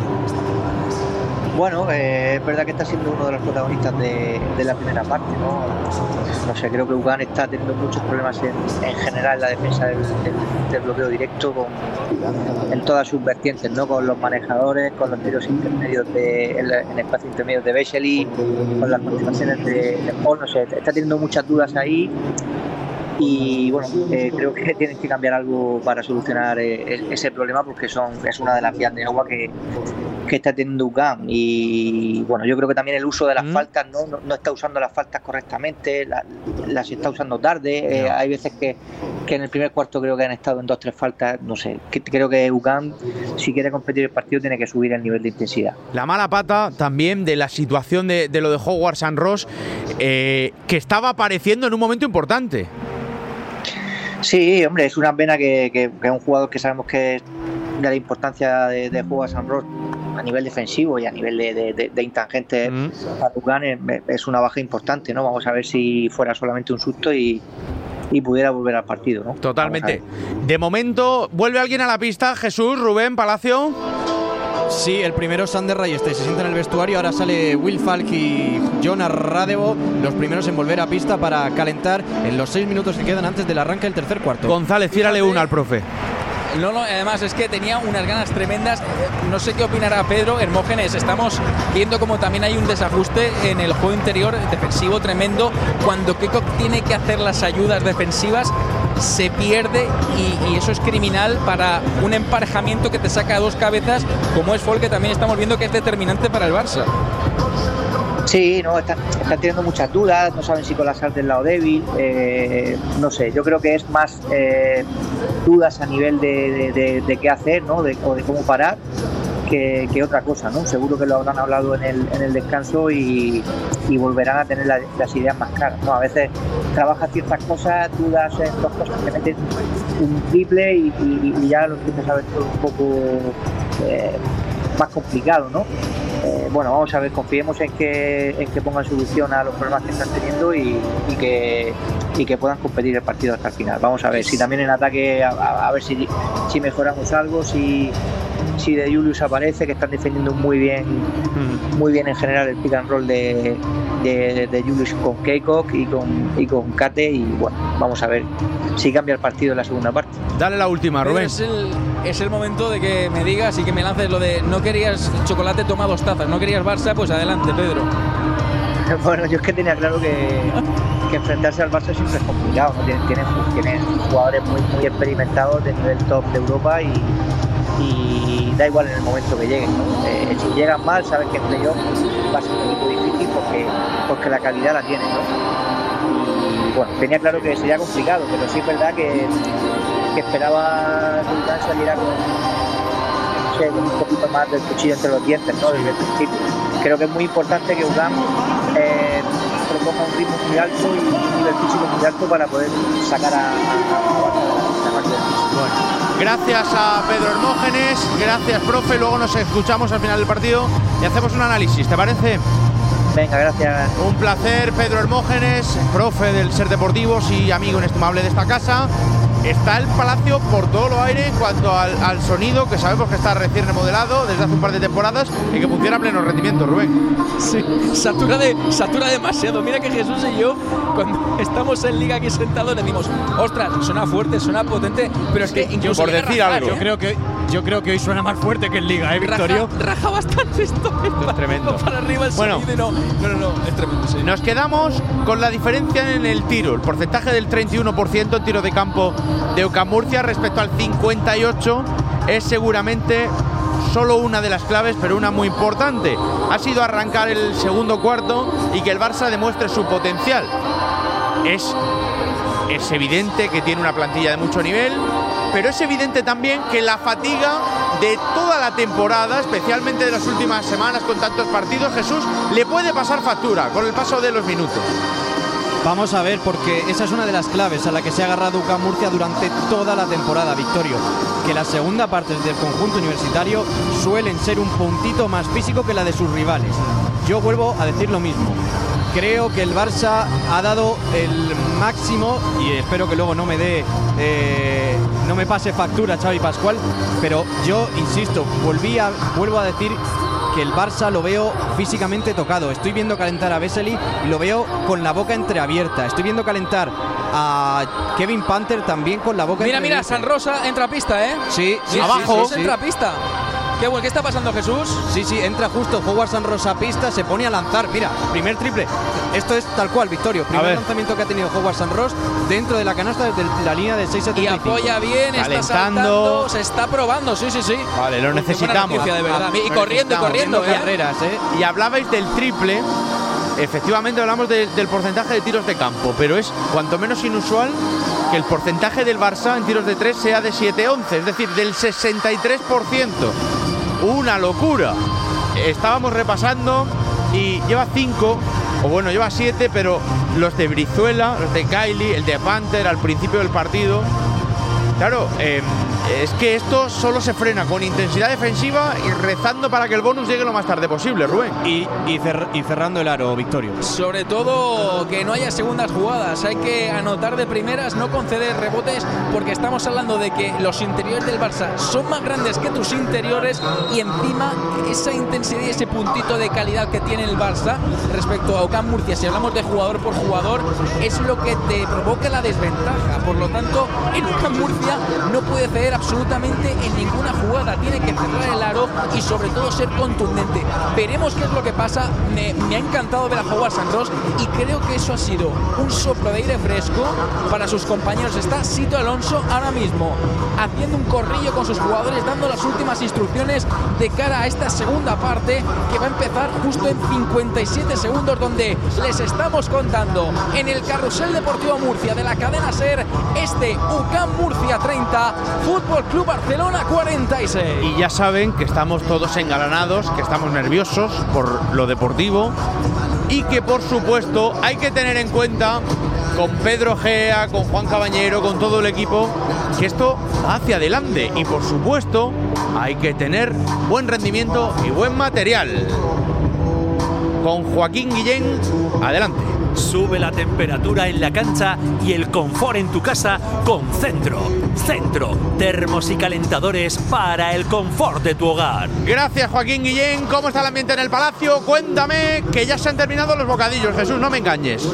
Bueno, eh, es verdad que está siendo uno de los protagonistas de, de la primera parte, ¿no? No sé, creo que U C A M está teniendo muchos problemas en, en general en la defensa del, del, del bloqueo directo con, en todas sus vertientes, ¿no? Con los manejadores, con los tiros intermedios de, en, en espacio intermedio de Bechely, con las continuaciones de, de Paul, no sé, está teniendo muchas dudas ahí. Y bueno, eh, creo que tienen que cambiar algo para solucionar eh, ese problema, porque son es una de las vías de agua que, que está teniendo U C A M. Y bueno, yo creo que también el uso de las mm. faltas, ¿no? No, no está usando las faltas correctamente, la, las está usando tarde. Eh, no. Hay veces que, que en el primer cuarto creo que han estado en dos o tres faltas, no sé. Que, creo que U C A M, si quiere competir el partido, tiene que subir el nivel de intensidad. La mala pata también de la situación de, de lo de Howard San Ross, eh, que estaba apareciendo en un momento importante. Sí, hombre, es una pena que, que, que es un jugador que sabemos que es de la importancia de, de jugar a San Ross a nivel defensivo y a nivel de, de, de, de intangente mm. para U C A M es una baja importante, ¿no? Vamos a ver si fuera solamente un susto y, y pudiera volver al partido, ¿no? Totalmente. De momento, ¿vuelve alguien a la pista? Jesús, Rubén, Palacio. Sí, el primero Sander Rayeste se sienta en el vestuario, ahora sale Will Falk y Jonas Radevo, los primeros en volver a pista para calentar en los seis minutos que quedan antes del arranque del tercer cuarto. González, ciérrale una al profe. No, no, además es que tenía unas ganas tremendas. No sé qué opinará Pedro Hermógenes. Estamos viendo como también hay un desajuste en el juego interior defensivo tremendo. Cuando Keco tiene que hacer las ayudas defensivas, se pierde y, y eso es criminal para un emparejamiento que te saca a dos cabezas, como es Folk, que también estamos viendo que es determinante para el Barça. Sí, no, están, están teniendo muchas dudas, no saben si colapsar del lado débil, eh, no sé, yo creo que es más eh, dudas a nivel de, de, de, de qué hacer, ¿no? De, o de cómo parar, que, que otra cosa, ¿no? Seguro que lo habrán hablado en el, en el descanso y, y volverán a tener la, las ideas más claras, ¿no? A veces trabajas ciertas cosas, dudas en dos cosas, te meten un triple y, y, y ya lo empiezas a ver todo un poco eh, más complicado, ¿no? Eh, bueno, vamos a ver, confiemos en que, en que pongan solución a los problemas que están teniendo y, y que y que puedan competir el partido hasta el final. Vamos a ver si también en ataque, a, a, a ver si, si mejoramos algo, si, si De Julius aparece, que están defendiendo muy bien, mm. muy bien en general el pick and roll de, de, de Julius con Keikok y con, y con Kate, y bueno, vamos a ver si cambia el partido en la segunda parte. Dale la última, Rubén. Es el, es el momento de que me digas y que me lances lo de no querías chocolate, toma dos tazas, no querías Barça, pues adelante, Pedro. Bueno, yo es que tenía claro que, que enfrentarse al Barça siempre es complicado, ¿no? Tienen, tienen, tienen jugadores muy, muy experimentados de nivel top de Europa y, y da igual en el momento que lleguen, ¿no? Eh, si llegan mal, sabes que en playoff va a ser un equipo difícil porque, porque la calidad la tienen, ¿no? Y bueno, tenía claro que sería complicado, pero sí es verdad que, que esperaba que Ucán saliera con, no sé, con un poquito más del cuchillo entre los dientes, ¿no? Desde el principio. Creo que es muy importante que Ucán eh, proponga un ritmo muy alto y un nivel físico muy alto para poder sacar a, a, a, a Marco. Bueno, gracias a Pedro Hermógenes, gracias, profe. Luego nos escuchamos al final del partido y hacemos un análisis, ¿te parece? Venga, gracias. Un placer, Pedro Hermógenes, profe del Ser Deportivos y amigo inestimable de esta casa. Está el Palacio por todo lo aire en cuanto al, al sonido, que sabemos que está recién remodelado desde hace un par de temporadas y que funciona a pleno rendimiento, Rubén. Sí, satura, de, satura demasiado. Mira que Jesús y yo, cuando estamos en Liga aquí sentados, decimos, ostras, suena fuerte, suena potente, pero es que incluso por decir rajar, algo. Yo creo que yo creo que hoy suena más fuerte que en Liga, ¿eh, Victorio? Raja, raja bastante esto. Esto es tremendo. Para arriba el bueno, sonido y no, no, no, no, es tremendo, sí. Nos quedamos con la diferencia en el tiro, el porcentaje del treinta y uno por ciento en tiro de campo de UCAM Murcia respecto al cincuenta y ocho por ciento es seguramente solo una de las claves, pero una muy importante. Ha sido arrancar el segundo cuarto y que el Barça demuestre su potencial. Es, es evidente que tiene una plantilla de mucho nivel, pero es evidente también que la fatiga de toda la temporada, especialmente de las últimas semanas con tantos partidos, Jesús, le puede pasar factura con el paso de los minutos. Vamos a ver, porque esa es una de las claves a la que se ha agarrado UCAM Murcia durante toda la temporada, Victorio, que la segunda parte del conjunto universitario suelen ser un puntito más físico que la de sus rivales. Yo vuelvo a decir lo mismo. Creo que el Barça ha dado el máximo y espero que luego no me dé eh, no me pase factura Xavi Pascual, pero yo insisto, volví a, vuelvo a decir que el Barça lo veo físicamente tocado. Estoy viendo calentar a Vesely y lo veo con la boca entreabierta. Estoy viendo calentar a Kevin Panther también con la boca mira, entreabierta. Mira, San Rosa entra a pista, ¿eh? Sí, sí, abajo. Sí, sí, sí. Entra a pista. Qué bueno, ¿qué está pasando, Jesús? Sí, sí, entra justo Howard San Rosa a pista, se pone a lanzar. Mira, primer triple. Esto es tal cual, Victorio. Primer lanzamiento que ha tenido Howard San Ross dentro de la canasta desde la línea de seis setenta y cinco. Y apoya bien, calentando, está saltando, se está probando, sí, sí, sí. Vale, lo necesitamos. Noticia, de verdad. Y corriendo, y corriendo. ¿eh? Carreras, ¿eh? Y hablabais del triple. Efectivamente hablamos de, del porcentaje de tiros de campo, pero es cuanto menos inusual que el porcentaje del Barça en tiros de tres sea de siete once, es decir, del sesenta y tres por ciento. Una locura. Estábamos repasando y lleva cinco, o bueno, lleva siete, pero los de Brizuela, los de Kylie, el de Panther al principio del partido. Claro, eh, es que esto solo se frena con intensidad defensiva y rezando para que el bonus llegue lo más tarde posible, Rubén. Y, y, cer y cerrando el aro, Victorio. Sobre todo que no haya segundas jugadas. Hay que anotar de primeras, no conceder rebotes, porque estamos hablando de que los interiores del Barça son más grandes que tus interiores y encima esa intensidad y ese puntito de calidad que tiene el Barça respecto a UCAM Murcia, si hablamos de jugador por jugador, es lo que te provoca la desventaja. Por lo tanto, en UCAM Murcia no puede ceder absolutamente en ninguna jugada, tiene que cerrar el aro y sobre todo ser contundente. Veremos qué es lo que pasa. Me, me ha encantado ver a Howard San Ross y creo que eso ha sido un soplo de aire fresco para sus compañeros. Está Sito Alonso ahora mismo haciendo un corrillo con sus jugadores, dando las últimas instrucciones de cara a esta segunda parte que va a empezar justo en cincuenta y siete segundos, donde les estamos contando en el Carrusel Deportivo Murcia de la cadena SER este UCAM Murcia treinta, Fútbol Fútbol Club Barcelona cuarenta y seis. Y ya saben que estamos todos engalanados, que estamos nerviosos por lo deportivo y que por supuesto hay que tener en cuenta con Pedro Gea, con Juan Cabañero, con todo el equipo, que esto va hacia adelante y por supuesto hay que tener buen rendimiento y buen material. Con Joaquín Guillén, adelante. Sube la temperatura en la cancha y el confort en tu casa con Centro. Centro, termos y calentadores para el confort de tu hogar. Gracias, Joaquín Guillén. ¿Cómo está el ambiente en el Palacio? Cuéntame, que ya se han terminado los bocadillos. Jesús, no me engañes.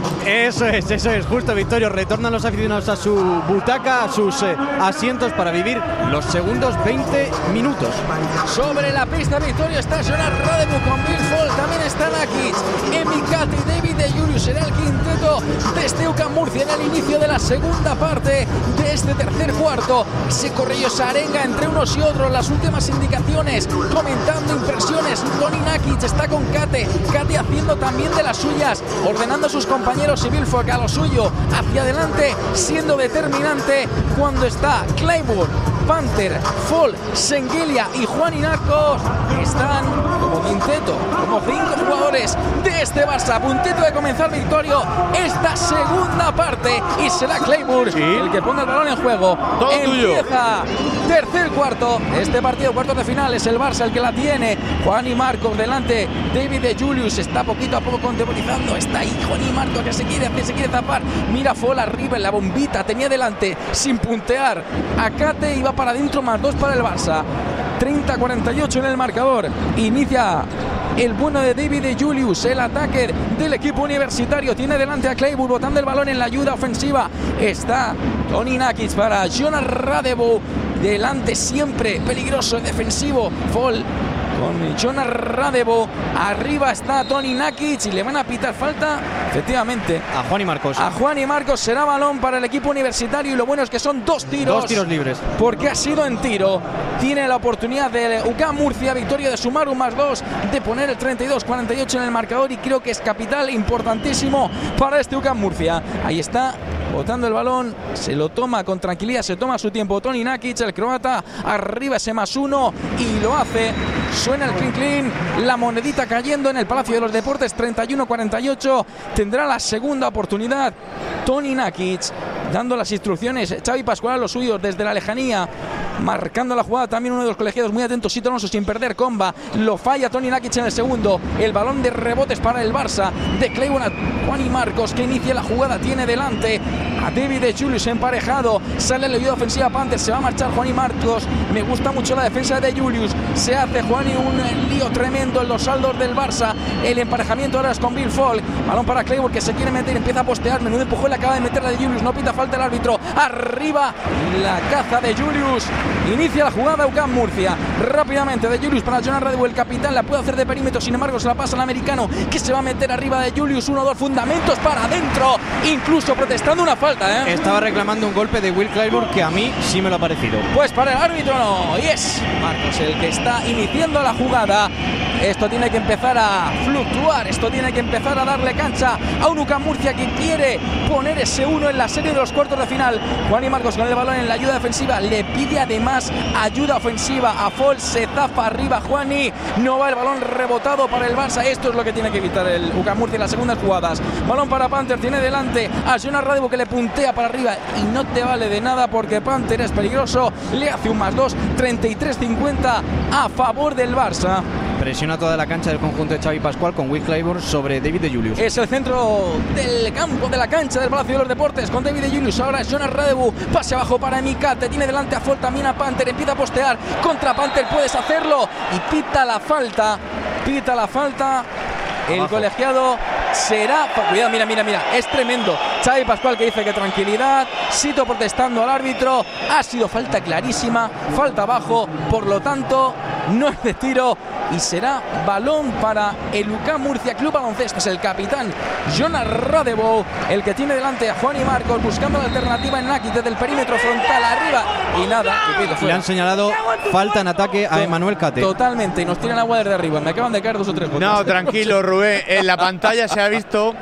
Eso es, eso es, justo, Victorio. Retornan los aficionados a su butaca, a sus eh, asientos para vivir los segundos veinte minutos. Sobre la pista, Victorio, está Jonas Radebu con Bill Fall, también está Nakic, Emicati, David de Julius. Será el quinteto de este U C A M Murcia en el inicio de la segunda parte de este tercer cuarto. Se corrió esa arenga entre unos y otros, las últimas indicaciones, comentando impresiones. Tony Nakic está con Kate, Kate haciendo también de las suyas, ordenando a sus compañeros y Bill Falk a lo suyo, hacia adelante, siendo determinante cuando está Claiborne, Panther, Fall, Sengelia y Juan Inarcos. Están como quinteto, como cinco jugadores de este Barça, a puntito de comenzar, Victorio, esta segunda parte, y será Claiborne ¿Sí? el que ponga el balón en juego. Todo Empieza tuyo. Tercer cuarto de este partido, cuartos de final, es el Barça el que la tiene. Juan y Marcos delante, David de Julius está poquito a poco contemporizando, está ahí Juan y Marcos que se quiere hacer, se quiere zapar. Mira Fall arriba en la bombita, tenía delante sin puntear a Kate, iba para adentro, más dos para el Barça. treinta a cuarenta y ocho en el marcador. Inicia el bueno de David de Julius, el ataque del equipo universitario. Tiene delante a Claiborne botando el balón en la ayuda ofensiva. Está Tony Nakic para Jonas Radebu. Delante siempre peligroso, defensivo. Fall con Jonas Radebu. Arriba está Tony Nakic y le van a pitar falta, efectivamente, a Juan y Marcos. A Juan y Marcos. Será balón para el equipo universitario y lo bueno es que son dos tiros. Dos tiros libres. Porque ha sido en tiro. Tiene la oportunidad de U C A M Murcia, Victoria, de sumar un más dos, de poner el treinta y dos a cuarenta y ocho en el marcador, y creo que es capital, importantísimo para este U C A M Murcia. Ahí está, botando el balón, se lo toma con tranquilidad, se toma su tiempo Tony Nakic, el croata, arriba ese más uno y lo hace. Suena el clean clean, la monedita cayendo en el Palacio de los Deportes, treinta y uno a cuarenta y ocho. Tendrá la segunda oportunidad Tony Nakic, dando las instrucciones Xavi Pascual a los suyos desde la lejanía, marcando la jugada también uno de los colegiados muy atentos, Sito Alonso, sin perder comba. Lo falla Tony Nakic en el segundo. El balón de rebotes para el Barça, de Claiborne a Juan y Marcos, que inicia la jugada. Tiene delante a David de Julius emparejado, sale la ayuda ofensiva Panther, se va a marchar Juan y Marcos. Me gusta mucho la defensa de Julius, se hace Juan y un lío tremendo en los saldos del Barça. El emparejamiento ahora es con Bill Falk, balón para Claiborne que se quiere meter, empieza a postear, menudo empujón, le acaba de meter la de Julius, no pita falta el árbitro. Arriba la caza de Julius, inicia la jugada U C A M Murcia, rápidamente de Julius para Jonas Radebu, el capitán, la puede hacer de perímetro, sin embargo se la pasa al americano, que se va a meter arriba de Julius. Uno, dos, fundamentos para adentro, incluso protestando una falta, ¿eh? Estaba reclamando un golpe de Will Claiborne que a mí sí me lo ha parecido. Pues para el árbitro no, y es Marcos el que está iniciando la jugada. Esto tiene que empezar a fluctuar, esto tiene que empezar a darle cancha a un U C A M Murcia que quiere poner ese uno en la serie de los cuartos de final. Juan y Marcos con el balón en la ayuda defensiva, le pide además ayuda ofensiva a Fall, se zafa arriba Juani, no va el balón rebotado para el Barça. Esto es lo que tiene que evitar el U C A M Murcia en las segundas jugadas. Balón para Panther, tiene delante a Jonas Radebu que le puntea para arriba y no te vale de nada porque Panther es peligroso, le hace un más dos, treinta y tres cincuenta a favor del Barça. Presiona toda la cancha del conjunto de Xavi Pascual con Will Claiborne sobre David de Julius. Es el centro del campo, de la cancha del Palacio de los Deportes con David de Julius. Ahora es Jonas Radebu, pase abajo para Emicate, tiene delante a Fall, también a Panther, empieza a postear contra Panther, puedes hacerlo y pita la falta, pita la falta el abajo. Colegiado será, cuidado, mira, mira, mira, es tremendo. Xavi Pascual que dice que tranquilidad, Sito protestando al árbitro, ha sido falta clarísima, falta abajo, por lo tanto no es de tiro y será balón para el U C A M Murcia Club Baloncesto. Es el capitán Jonas Radebu el que tiene delante a Juan y Marcos buscando la alternativa en Nakic desde el perímetro frontal arriba y nada, y le han señalado falta en ataque a Emmanuel Kate. Totalmente, y nos tiran agua desde arriba, me acaban de caer dos o tres gotas. No, tranquilo Rubén, en la pantalla se ha visto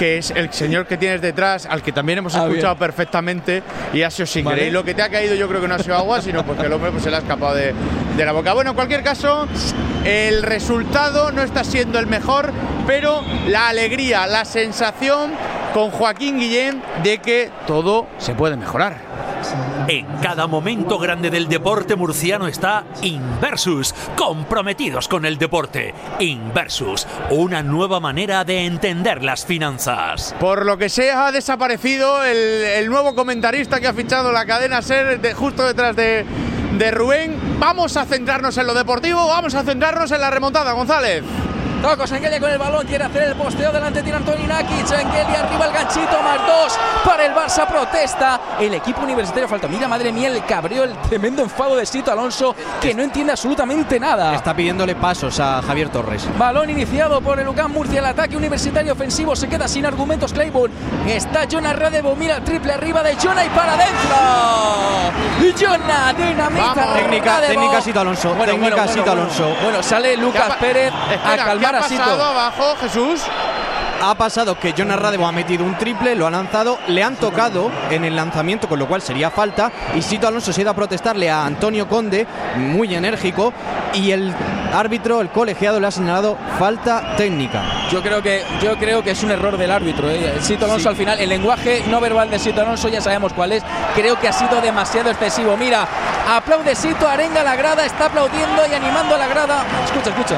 que es el señor que tienes detrás, al que también hemos Ah, escuchado bien. perfectamente, y ha sido sin Vale. querer. Y lo que te ha caído yo creo que no ha sido agua, sino porque el hombre pues, se le ha escapado de, de la boca. Bueno, en cualquier caso, el resultado no está siendo el mejor, pero la alegría, la sensación con Joaquín Guillén de que todo se puede mejorar. En cada momento grande del deporte murciano está Inversus, comprometidos con el deporte. Inversus, una nueva manera de entender las finanzas. Por lo que sea, ha desaparecido el, el nuevo comentarista que ha fichado la cadena SER de, justo detrás de, de Rubén. Vamos a centrarnos en lo deportivo, vamos a centrarnos en la remontada, González. Toco Sengelia con el balón, quiere hacer el posteo, delante tira Antoni Nakic, Sengelia arriba el ganchito, más dos para el Barça, protesta el equipo universitario, falta, mira madre mía el cabreo, el tremendo enfado de Sito Alonso, que no entiende absolutamente nada. Está pidiéndole pasos a Javier Torres. Balón iniciado por el UCAM Murcia, el ataque universitario ofensivo, se queda sin argumentos Claiborne, está Jonah Radebo, mira el triple arriba de Jonah y para adentro, Jonah dinamita, técnica, Radebo. técnica Sito Alonso, Bueno, técnica bueno, Sito bueno, Alonso. Bueno, bueno, sale Lucas pa- Pérez Espera, a calmar ¿qué ha a Sito. pasado abajo, Jesús? Ha pasado que Jonah Radebo ha metido un triple, lo ha lanzado, le han tocado en el lanzamiento, con lo cual sería falta, y Sito Alonso se ha ido a protestarle a Antonio Conde, muy enérgico, y el árbitro, el colegiado, le ha señalado falta técnica. Yo creo que yo creo que es un error del árbitro. ¿eh? Sito Alonso Sí. al final, el lenguaje no verbal de Sito Alonso ya sabemos cuál es. Creo que ha sido demasiado excesivo. Mira, aplaude Sito, arenga la grada, está aplaudiendo y animando a la grada. Escucha, escucha.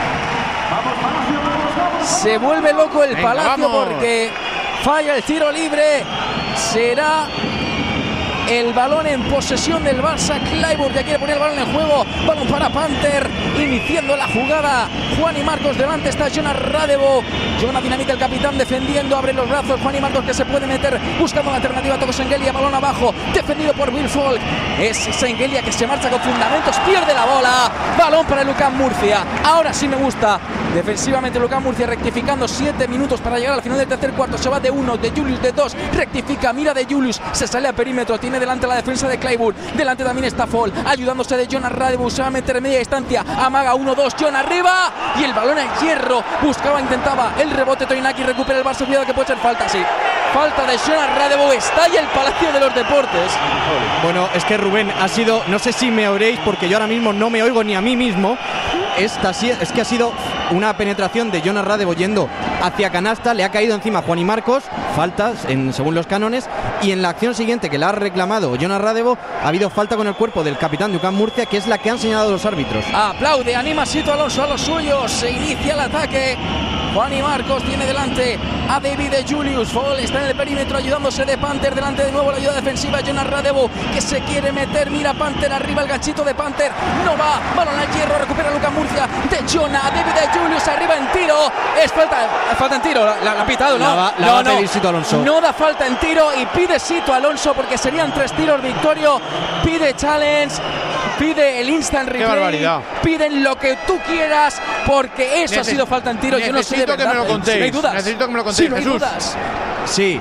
Se vuelve loco el Venga, Palacio vamos. porque falla el tiro libre. Será el balón en posesión del Barça. Claiborne ya quiere poner el balón en juego. Balón para Panther. Iniciando la jugada. Juan y Marcos delante está Jonah Radebo. Jonah dinamita el capitán defendiendo. Abre los brazos. Juan y Marcos que se puede meter buscando la alternativa. Toco Sengelia. Balón abajo. Defendido por Will Folk. Es Sengelia que se marcha con fundamentos. Pierde la bola. Balón para el UCAM Murcia. Ahora sí me gusta. Defensivamente el UCAM Murcia rectificando. Siete minutos para llegar al final del tercer cuarto. Se va de uno. De Julius de dos. Rectifica. Mira de Julius. Se sale a perímetro. Tiene delante la defensa de Claiborne. Delante también está Fall. Ayudándose de Jonah Radebo. Se va a meter en media distancia. Amaga uno dos. Jonah arriba. Y el balón al hierro. Buscaba, intentaba el rebote. Toinaki recupera el Barça. Cuidado que puede ser falta. Sí. Falta de Jonah Radebo. Estalla el Palacio de los Deportes. Bueno, es que Rubén ha sido, no sé si me oiréis porque yo ahora mismo no me oigo ni a mí mismo. Esta sí, es que ha sido una penetración de Jonah Radebo yendo hacia canasta, le ha caído encima Juan y Marcos, faltas en, según los cánones, y en la acción siguiente que la ha reclamado Jonah Radebo ha habido falta con el cuerpo del capitán de UCAM Murcia, que es la que han señalado los árbitros. Aplaude, anima Sito Alonso a los suyos. Se inicia el ataque. Juan y Marcos tiene delante a David de Julius. Fall está en el perímetro ayudándose de Panther. Delante de nuevo la ayuda defensiva Jonah Radebo que se quiere meter. Mira Panther arriba, el ganchito de Panther. No va. Balón al hierro. Recupera Lucas Murcia de Jonah. David de Julius arriba en tiro. Es falta. Falta en tiro. La, la, la ha pitado, ¿no? La va, la no, va a no. pedir Sito Alonso. No da falta en tiro y pide Sito Alonso porque serían tres tiros. Victorio pide challenge. Pide el instant replay. barbaridad. Piden lo que tú quieras porque eso Neces- ha sido falta en tiro. Yo no sé de necesito que verdad, me lo ¿eh? contéis. Si no hay dudas. Necesito que me lo contéis, Si no hay Jesús. dudas. Sí.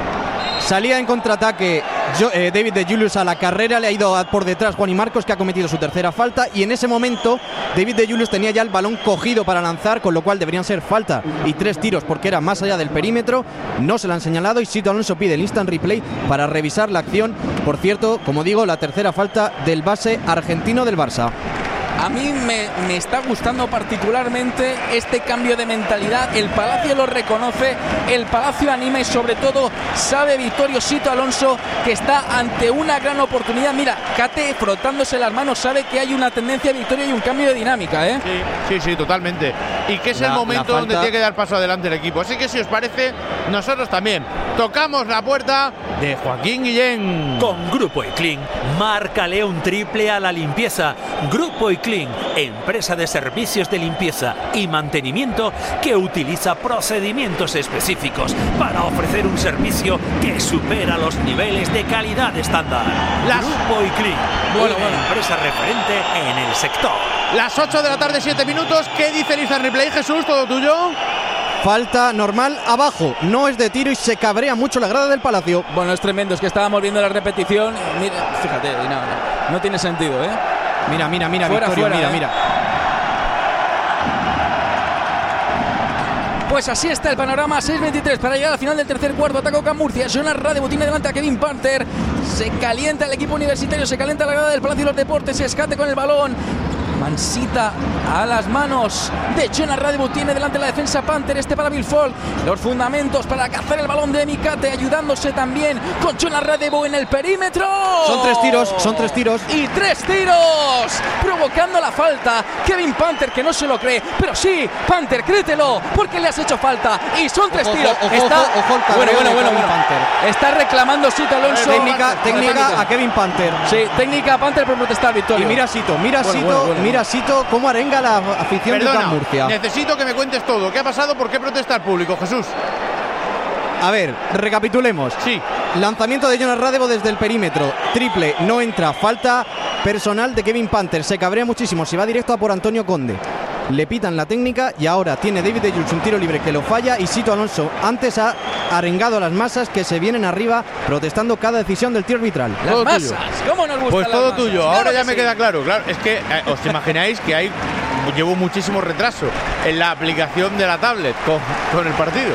Salía en contraataque yo, eh, David de Julius a la carrera, le ha ido a- por detrás Juan y Marcos, que ha cometido su tercera falta, y en ese momento David de Julius tenía ya el balón cogido para lanzar, con lo cual deberían ser falta y tres tiros porque era más allá del perímetro. No se lo han señalado y Sito Alonso pide el instant replay para revisar la acción. Por cierto, como digo, la tercera falta del base argentino del Barça. A mí me, me está gustando particularmente este cambio de mentalidad. El Palacio lo reconoce, el Palacio anima y sobre todo sabe Victorio Sito Alonso que está ante una gran oportunidad. Mira, Kate frotándose las manos sabe que hay una tendencia de Victoria y un cambio de dinámica, ¿eh? Sí, sí, sí, totalmente. Y que es La- el la momento falta- donde tiene que dar paso adelante el equipo. Así que si os parece, nosotros también tocamos la puerta de Joaquín Guillén. Con Grupo Iclin, márcale un triple a la limpieza. Grupo Iclin, empresa de servicios de limpieza y mantenimiento que utiliza procedimientos específicos para ofrecer un servicio que supera los niveles de calidad estándar. Las- Grupo Iclin, Bueno, una bueno. empresa referente en el sector. Las ocho de la tarde, siete minutos. ¿Qué dice el instant replay, Jesús? ¿Todo tuyo? Falta normal abajo, no es de tiro y se cabrea mucho la grada del Palacio. Bueno, es tremendo, es que estábamos viendo la repetición. Mira, fíjate, y no, no, no tiene sentido, ¿eh? Mira, mira, mira, Fuera, Victorio, fuera, mira, ¿eh? mira. Pues así está el panorama, seis veintitrés para llegar al final del tercer cuarto. Ataca Ocam Murcia, Jonas Radevo tiene delante a Kevin Panther. Se calienta el equipo universitario, se calienta la grada del Palacio de los Deportes, se escate con el balón. Mansita a las manos de Jonas Radevo, tiene delante la defensa Panther, este para Bill Folk. Los fundamentos para cazar el balón de Mikate, ayudándose también con Jonas Radevo en el perímetro. Son tres tiros, son tres tiros. Y tres tiros, provocando la falta. Kevin Panther, que no se lo cree, pero sí, Panther, créetelo, porque le has hecho falta. Y son tres ojo, tiros. Ojo, está, ojo, ojo, ojo, bueno, bueno, bueno, bueno. Panther. Está reclamando Sito Alonso. Técnica, técnica a Kevin Panther. Sí, técnica a Panther por protestar, Victoria. Y mira Sito, mira bueno, Sito, bueno, bueno, mira Sito cómo arenga la afición Perdona, de Ocam Murcia. Necesito que me cuentes todo. ¿Qué ha pasado? ¿Por qué protesta el público, Jesús? A ver, recapitulemos. Sí. Lanzamiento de Jonas Radevo desde el perímetro. Triple, no entra. Falta personal de Kevin Panther. Se cabrea muchísimo. Se va directo a por Antonio Conde. Le pitan la técnica y ahora tiene David de Jules un tiro libre que lo falla y Sito Alonso antes ha arengado a las masas que se vienen arriba protestando cada decisión del tiro arbitral. Las todo masas, tuyo. ¿Cómo nos gustan Pues todo las masas? tuyo. Claro Ahora que ya me sí. queda claro. Claro, es que eh, os imagináis que hay llevo muchísimo retraso en la aplicación de la tablet con, con el partido.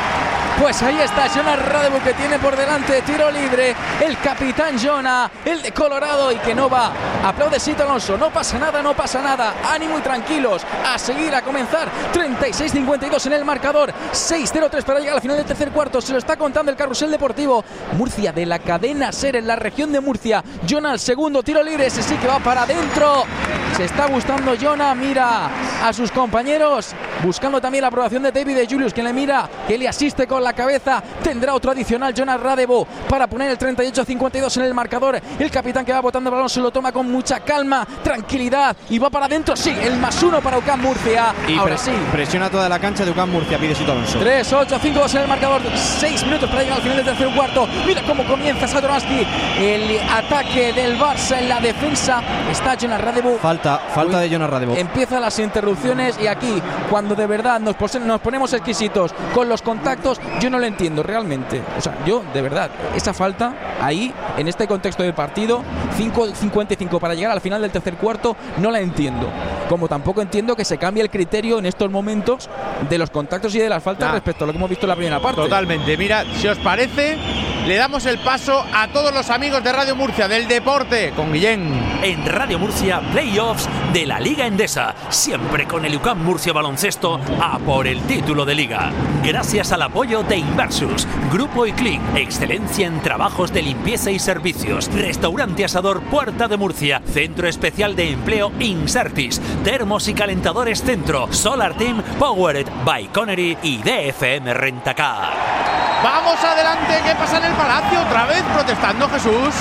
Pues ahí está Jonas Radevo, que tiene por delante tiro libre el capitán Jonah, el de Colorado, y que no va. Aplaude Sito Alonso, no pasa nada, no pasa nada. Ánimo y tranquilos, a seguir, a comenzar. treinta y seis cincuenta y dos en el marcador, seis cero tres para llegar al final del tercer cuarto. Se lo está contando el carrusel deportivo. Murcia, de la cadena SER en la región de Murcia. Jonah al segundo tiro libre, ese sí que va para adentro. Se está gustando Jonah, mira a sus compañeros, buscando también la aprobación de David de Julius, que le mira, que le asiste con la cabeza. Tendrá otro adicional Jonas Radevo para poner el treinta y ocho cincuenta y dos en el marcador. El capitán, que va botando el balón, se lo toma con mucha calma, tranquilidad, y va para adentro. Sí, el más uno para Ocam Murcia. Y ahora pre sí, presiona toda la cancha de Ocam Murcia, pide Sito Alonso. tres ocho cinco dos en el marcador, seis minutos para llegar al final del tercer cuarto. Mira cómo comienza Satoransky, el ataque del Barça en la defensa. Está Jonas Radevo. Falta, falta de Jonas Radevo. Empiezan las interrupciones, y aquí, cuando de verdad nos, nos ponemos exquisitos con los contactos, yo no lo entiendo realmente. O sea, yo de verdad, esa falta ahí, en este contexto del partido, cinco cincuenta y cinco para llegar al final del tercer cuarto, no la entiendo. Como tampoco entiendo que se cambie el criterio en estos momentos de los contactos y de las faltas nah. respecto a lo que hemos visto en la primera parte. Totalmente. Mira, si os parece, le damos el paso a todos los amigos de Radio Murcia del deporte con Guillén. En Radio Murcia, playoffs de la Liga Endesa, siempre con el Ocam Murcia Baloncesto a por el título de Liga. Gracias al apoyo de Inversus, Grupo Iclin, excelencia en trabajos de limpieza y servicios, Restaurante Asador Puerta de Murcia, Centro Especial de Empleo Insertis, Termos y Calentadores Centro, Solar Team, Powered by Connery y D F M Rentacar. Vamos adelante, ¿qué pasa en el Palacio? Otra vez protestando, Jesús.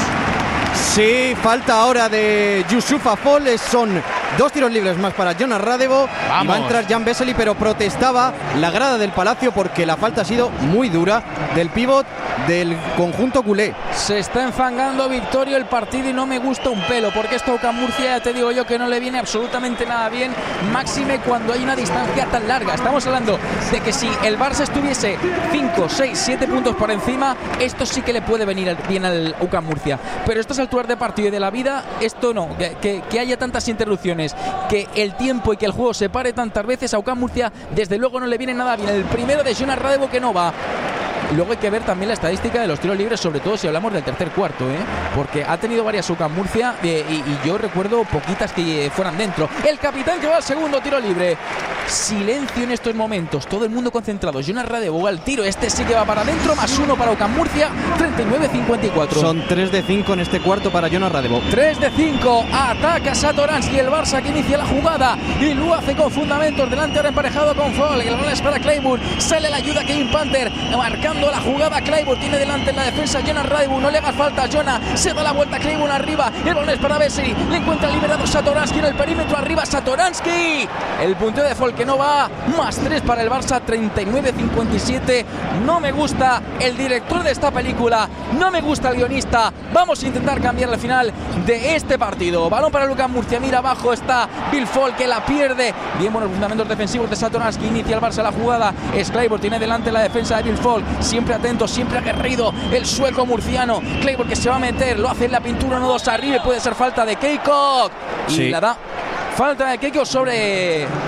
Sí, falta ahora de Yusuf Afol. Son dos tiros libres más para Jonas Radevo. Vamos. Y va a entrar Jan Vesely, pero protestaba la grada del Palacio porque la falta ha sido muy dura del pívot del conjunto culé. Se está enfangando, Victorio, el partido, y no me gusta un pelo, porque esto a Ocam Murcia, ya te digo yo, que no le viene absolutamente nada bien, máxime cuando hay una distancia tan larga. Estamos hablando de que si el Barça estuviese cinco, seis, siete puntos por encima, esto sí que le puede venir bien al Ocam Murcia, pero estas alturas de partido y de la vida, esto no, que, que, que haya tantas interrupciones, que el tiempo y que el juego se pare tantas veces, a Ocam Murcia desde luego no le viene nada bien. El primero de Jonas Radevo, que no va. Luego hay que ver también la estadística de los tiros libres, sobre todo si hablamos del tercer cuarto, ¿eh? Porque ha tenido varias Ocam Murcia, eh, y, y yo recuerdo poquitas que eh, fueran dentro. El capitán, que va al segundo tiro libre. Silencio en estos momentos, todo el mundo concentrado. Jonas Radevo al tiro, este sí que va para adentro, más uno para Ocam Murcia, treinta y nueve cincuenta y cuatro. Son tres de cinco en este cuarto para Jonas Radevo. tres de cinco, ataca Satoransky, el Barça, que inicia la jugada y lo hace con fundamentos, delante ahora emparejado con Fall. El balón es para Claiborne, sale la ayuda Kevin Panther, marcando la jugada. Claiborne tiene delante en la defensa Jonas Radevo, no le haga falta a Jonah, se da la vuelta Claiborne arriba, el balón es para Vesely, le encuentra liberado Satoransky en el perímetro, arriba Satoransky, el punteo de Fall que no va, más tres para el Barça, treinta y nueve cincuenta y siete. No me gusta el director de esta película, no me gusta el guionista. Vamos a intentar cambiar el final de este partido. Balón para Ocam Murcia, mira abajo está Bill Fall, que la pierde. Bien, buenos fundamentos defensivos de Satoransky, inicia el Barça la jugada, es Claiborne, tiene delante la defensa de Bill Fall, siempre atento, siempre aguerrido el sueco murciano. Claiborne, que se va a meter, lo hace en la pintura, uno dos arriba, y puede ser falta de Keikok. Y sí. la da falta de Keikok sobre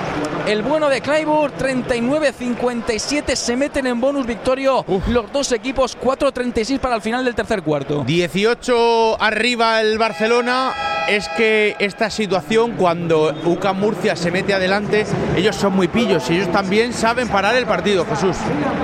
el bueno de Clayburgh. Treinta y nueve cincuenta y siete, se meten en bonus, Victorio. Uf. Los dos equipos. Cuatro treinta y seis para el final del tercer cuarto. dieciocho arriba el Barcelona. Es que esta situación, cuando U C A M Murcia se mete adelante, ellos son muy pillos y ellos también saben parar el partido, Jesús.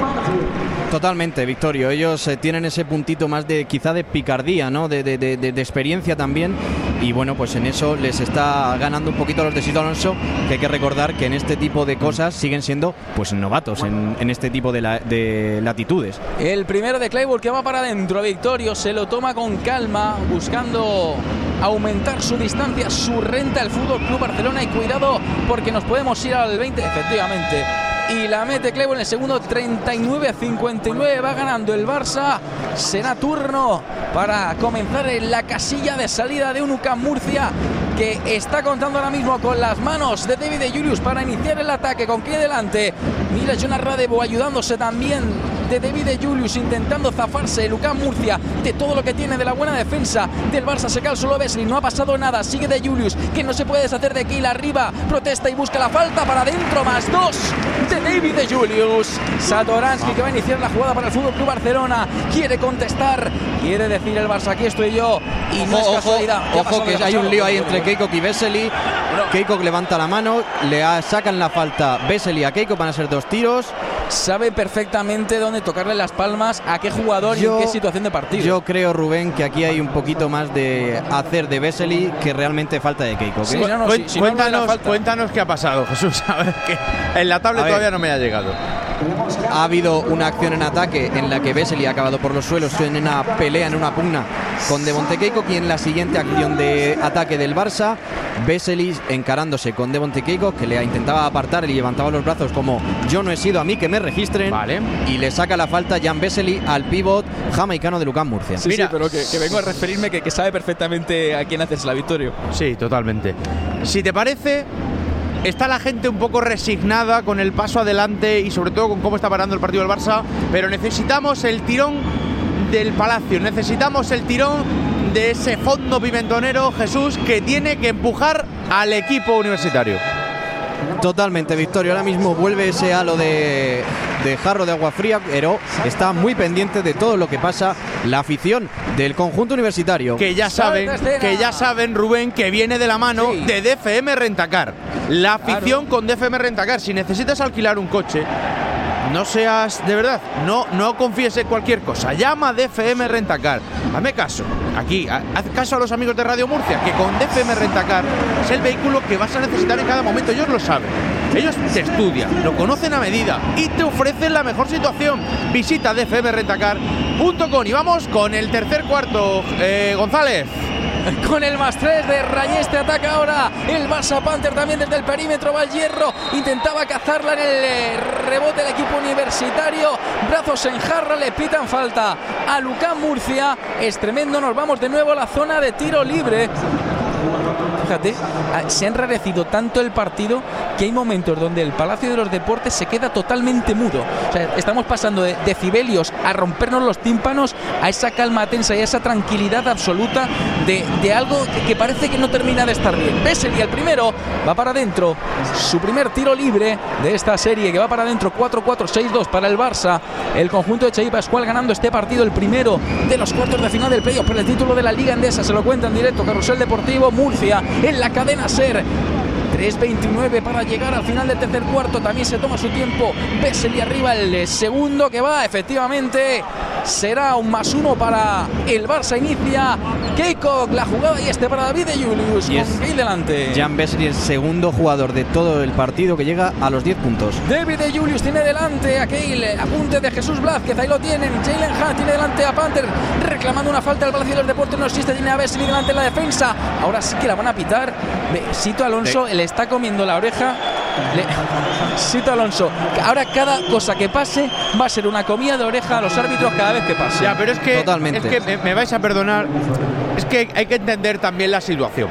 Totalmente, Victorio. Ellos eh, tienen ese puntito más de quizá de picardía, ¿no? De, de, de, de experiencia también. Y bueno, pues en eso les está ganando un poquito a los de Sito Alonso, que hay que recordar que en este tipo de cosas siguen siendo pues novatos en, en este tipo de, la, de latitudes. El primero de Clayburgh que va para adentro, Victorio, se lo toma con calma, buscando aumentar su distancia, su renta al Fútbol Club Barcelona. Y cuidado, porque nos podemos ir al veinte, efectivamente. Y la mete Clayburgh en el segundo. Treinta y nueve a cincuenta y nueve va ganando el Barça. Será turno para comenzar en la casilla de salida de un U C A M Murcia que está contando ahora mismo con las manos de David de Julius para iniciar el ataque. Con pie delante, mira Jonas Radebo ayudándose también de David de Julius, intentando zafarse el U C A M Murcia de todo lo que tiene de la buena defensa del Barça. Se cae solo Vesely, no ha pasado nada, sigue de Julius, que no se puede deshacer de Kiel arriba, protesta y busca la falta para adentro, más dos de David de Julius. Satoransky que va a iniciar la jugada para el Fútbol Club Barcelona, quiere contestar, quiere decir el Barça, aquí estoy yo, y no ojo, es casualidad. Ojo, ojo que hay un lío ahí entre Keikok y Vesely. Keikok levanta la mano, le sacan la falta Vesely a Keikok, van a ser dos tiros. Sabe perfectamente dónde tocarle las palmas, a qué jugador yo, y en qué situación de partido. Yo creo, Rubén, que aquí hay un poquito más de hacer de Vesely que realmente falta de Keikok. Sí, no, no, Cu si, si cuéntanos, no cuéntanos qué ha pasado, Jesús. A ver, que en la tablet todavía no me ha llegado. Ha habido una acción en ataque en la que Vesely ha acabado por los suelos en una pelea, en una pugna con Devonte Keikok, y en la siguiente acción de ataque del Barça, Vesely encarándose con Devonte Keikok, que le intentaba apartar y levantaba los brazos como yo no he sido, a mí que me registren, vale. Y le saca la falta Jan Vesely al pívot jamaicano de U C A M Murcia. Sí, Mira, sí, pero que, que vengo a referirme que, que sabe perfectamente a quién haces la victoria. Sí, totalmente. Si te parece, está la gente un poco resignada con el paso adelante y sobre todo con cómo está parando el partido del Barça, pero necesitamos el tirón del Palacio, necesitamos el tirón de ese fondo pimentonero, Jesús, que tiene que empujar al equipo universitario. Totalmente, Victorio. Ahora mismo vuelve ese halo de, de jarro de agua fría, pero está muy pendiente de todo lo que pasa la afición del conjunto universitario. Que ya saben, que ya saben, Rubén, que viene de la mano sí. de D F M Rentacar. La afición claro. con D F M Rentacar. Si necesitas alquilar un coche, no seas, de verdad, no, no confíes en cualquier cosa. Llama a D F M Rentacar. Hazme caso, aquí, haz caso a los amigos de Radio Murcia, que con D F M Rentacar es el vehículo que vas a necesitar en cada momento. Ellos lo saben. Ellos te estudian, lo conocen a medida y te ofrecen la mejor situación. Visita d f m rentacar punto com y vamos con el tercer cuarto. Eh, González. Con el más tres de Rayeste ataca ahora el Barça. Panther también desde el perímetro va al hierro, intentaba cazarla en el rebote del equipo universitario, brazos en jarra, le pitan falta a U C A M Murcia. Es tremendo, nos vamos de nuevo a la zona de tiro libre. Fíjate, se ha enrarecido tanto el partido que hay momentos donde el Palacio de los Deportes se queda totalmente mudo. O sea, estamos pasando de decibelios a rompernos los tímpanos a esa calma tensa y a esa tranquilidad absoluta de, de algo que, que parece que no termina de estar bien. Vesely, el primero, va para adentro. Su primer tiro libre de esta serie, que va para adentro. Cuatro cuatro, seis dos para el Barça. El conjunto de Xavi Pascual ganando este partido, el primero de los cuartos de final del playoff por el título de la Liga Endesa. Se lo cuenta en directo Carrusel Deportivo. Murcia en la cadena SER. tres veintinueve para llegar al final del tercer cuarto. También se toma su tiempo Vesely arriba, el segundo que va, efectivamente será un más uno para el Barça. Inicia Keikok la jugada y este para David de Julius y con Keil delante. Jan Vesely, el segundo jugador de todo el partido que llega a los diez puntos. David de Julius tiene delante a Keil, apunte de Jesús Blázquez, ahí lo tienen. Jalen Hunt tiene delante a Panther, reclamando una falta al Palacio de los Deportes, no existe, tiene a Vesely delante en la defensa. Ahora sí que la van a pitar. Sito Alonso le está comiendo la oreja. Le... Sito Alonso, ahora cada cosa que pase va a ser una comida de oreja a los árbitros cada vez que pase. Ya, pero es que, Totalmente. es que me, me vais a perdonar, es que hay que entender también la situación.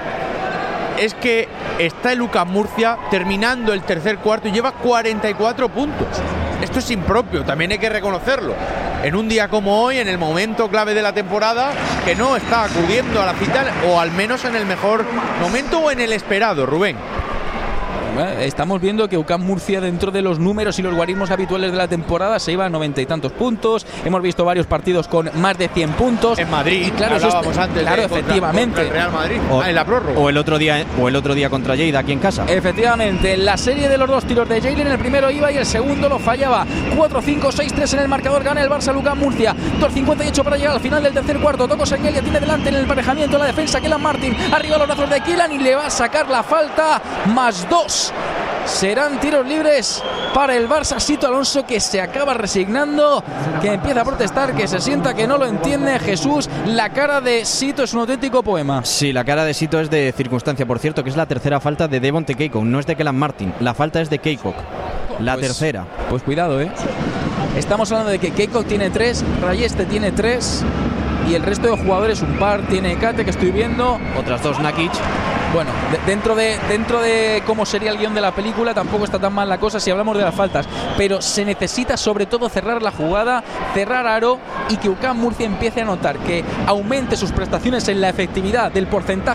Es que está el U C A M Murcia terminando el tercer cuarto y lleva cuarenta y cuatro puntos. Esto es impropio, también hay que reconocerlo. En un día como hoy, en el momento clave de la temporada, que no está acudiendo a la cita, o al menos en el mejor momento o en el esperado, Rubén. Eh, estamos viendo que U C A M Murcia, dentro de los números y los guarismos habituales de la temporada, se iba a noventa y tantos puntos. Hemos visto varios partidos con más de cien puntos. En Madrid, y claro, hablábamos eso es, antes claro, de contra, efectivamente. contra el Real Madrid, o, ah, en la prórroga. O el otro día, o el otro día contra Lleida aquí en casa. Efectivamente, la serie de los dos tiros de Jalen, el primero iba y el segundo lo fallaba. cuatro cinco seis tres en el marcador, gana el Barça U C A M Murcia. dos cincuenta y ocho para llegar al final del tercer cuarto. Toko Sengelia tiene delante en el emparejamiento la defensa Kelan Martin. Arriba los brazos de Kelan y le va a sacar la falta. Más dos. Serán tiros libres para el Barça. Sito Alonso, que se acaba resignando, que empieza a protestar, que se sienta que no lo entiende. Jesús, la cara de Sito es un auténtico poema. Sí, la cara de Sito es de circunstancia, por cierto, que es la tercera falta de Devonte Keikock, no es de Kelan Martin. La falta es de Keikock, la pues, tercera. Pues cuidado, eh. Estamos hablando de que Keikock tiene tres, Rayeste tiene tres y el resto de jugadores un par. Tiene Kate, que estoy viendo. Otras dos Nakic. Bueno, de, dentro de dentro de cómo sería el guión de la película, tampoco está tan mal la cosa si hablamos de las faltas, pero se necesita sobre todo cerrar la jugada, cerrar aro y que U C A M Murcia empiece a notar que aumente sus prestaciones en la efectividad del porcentaje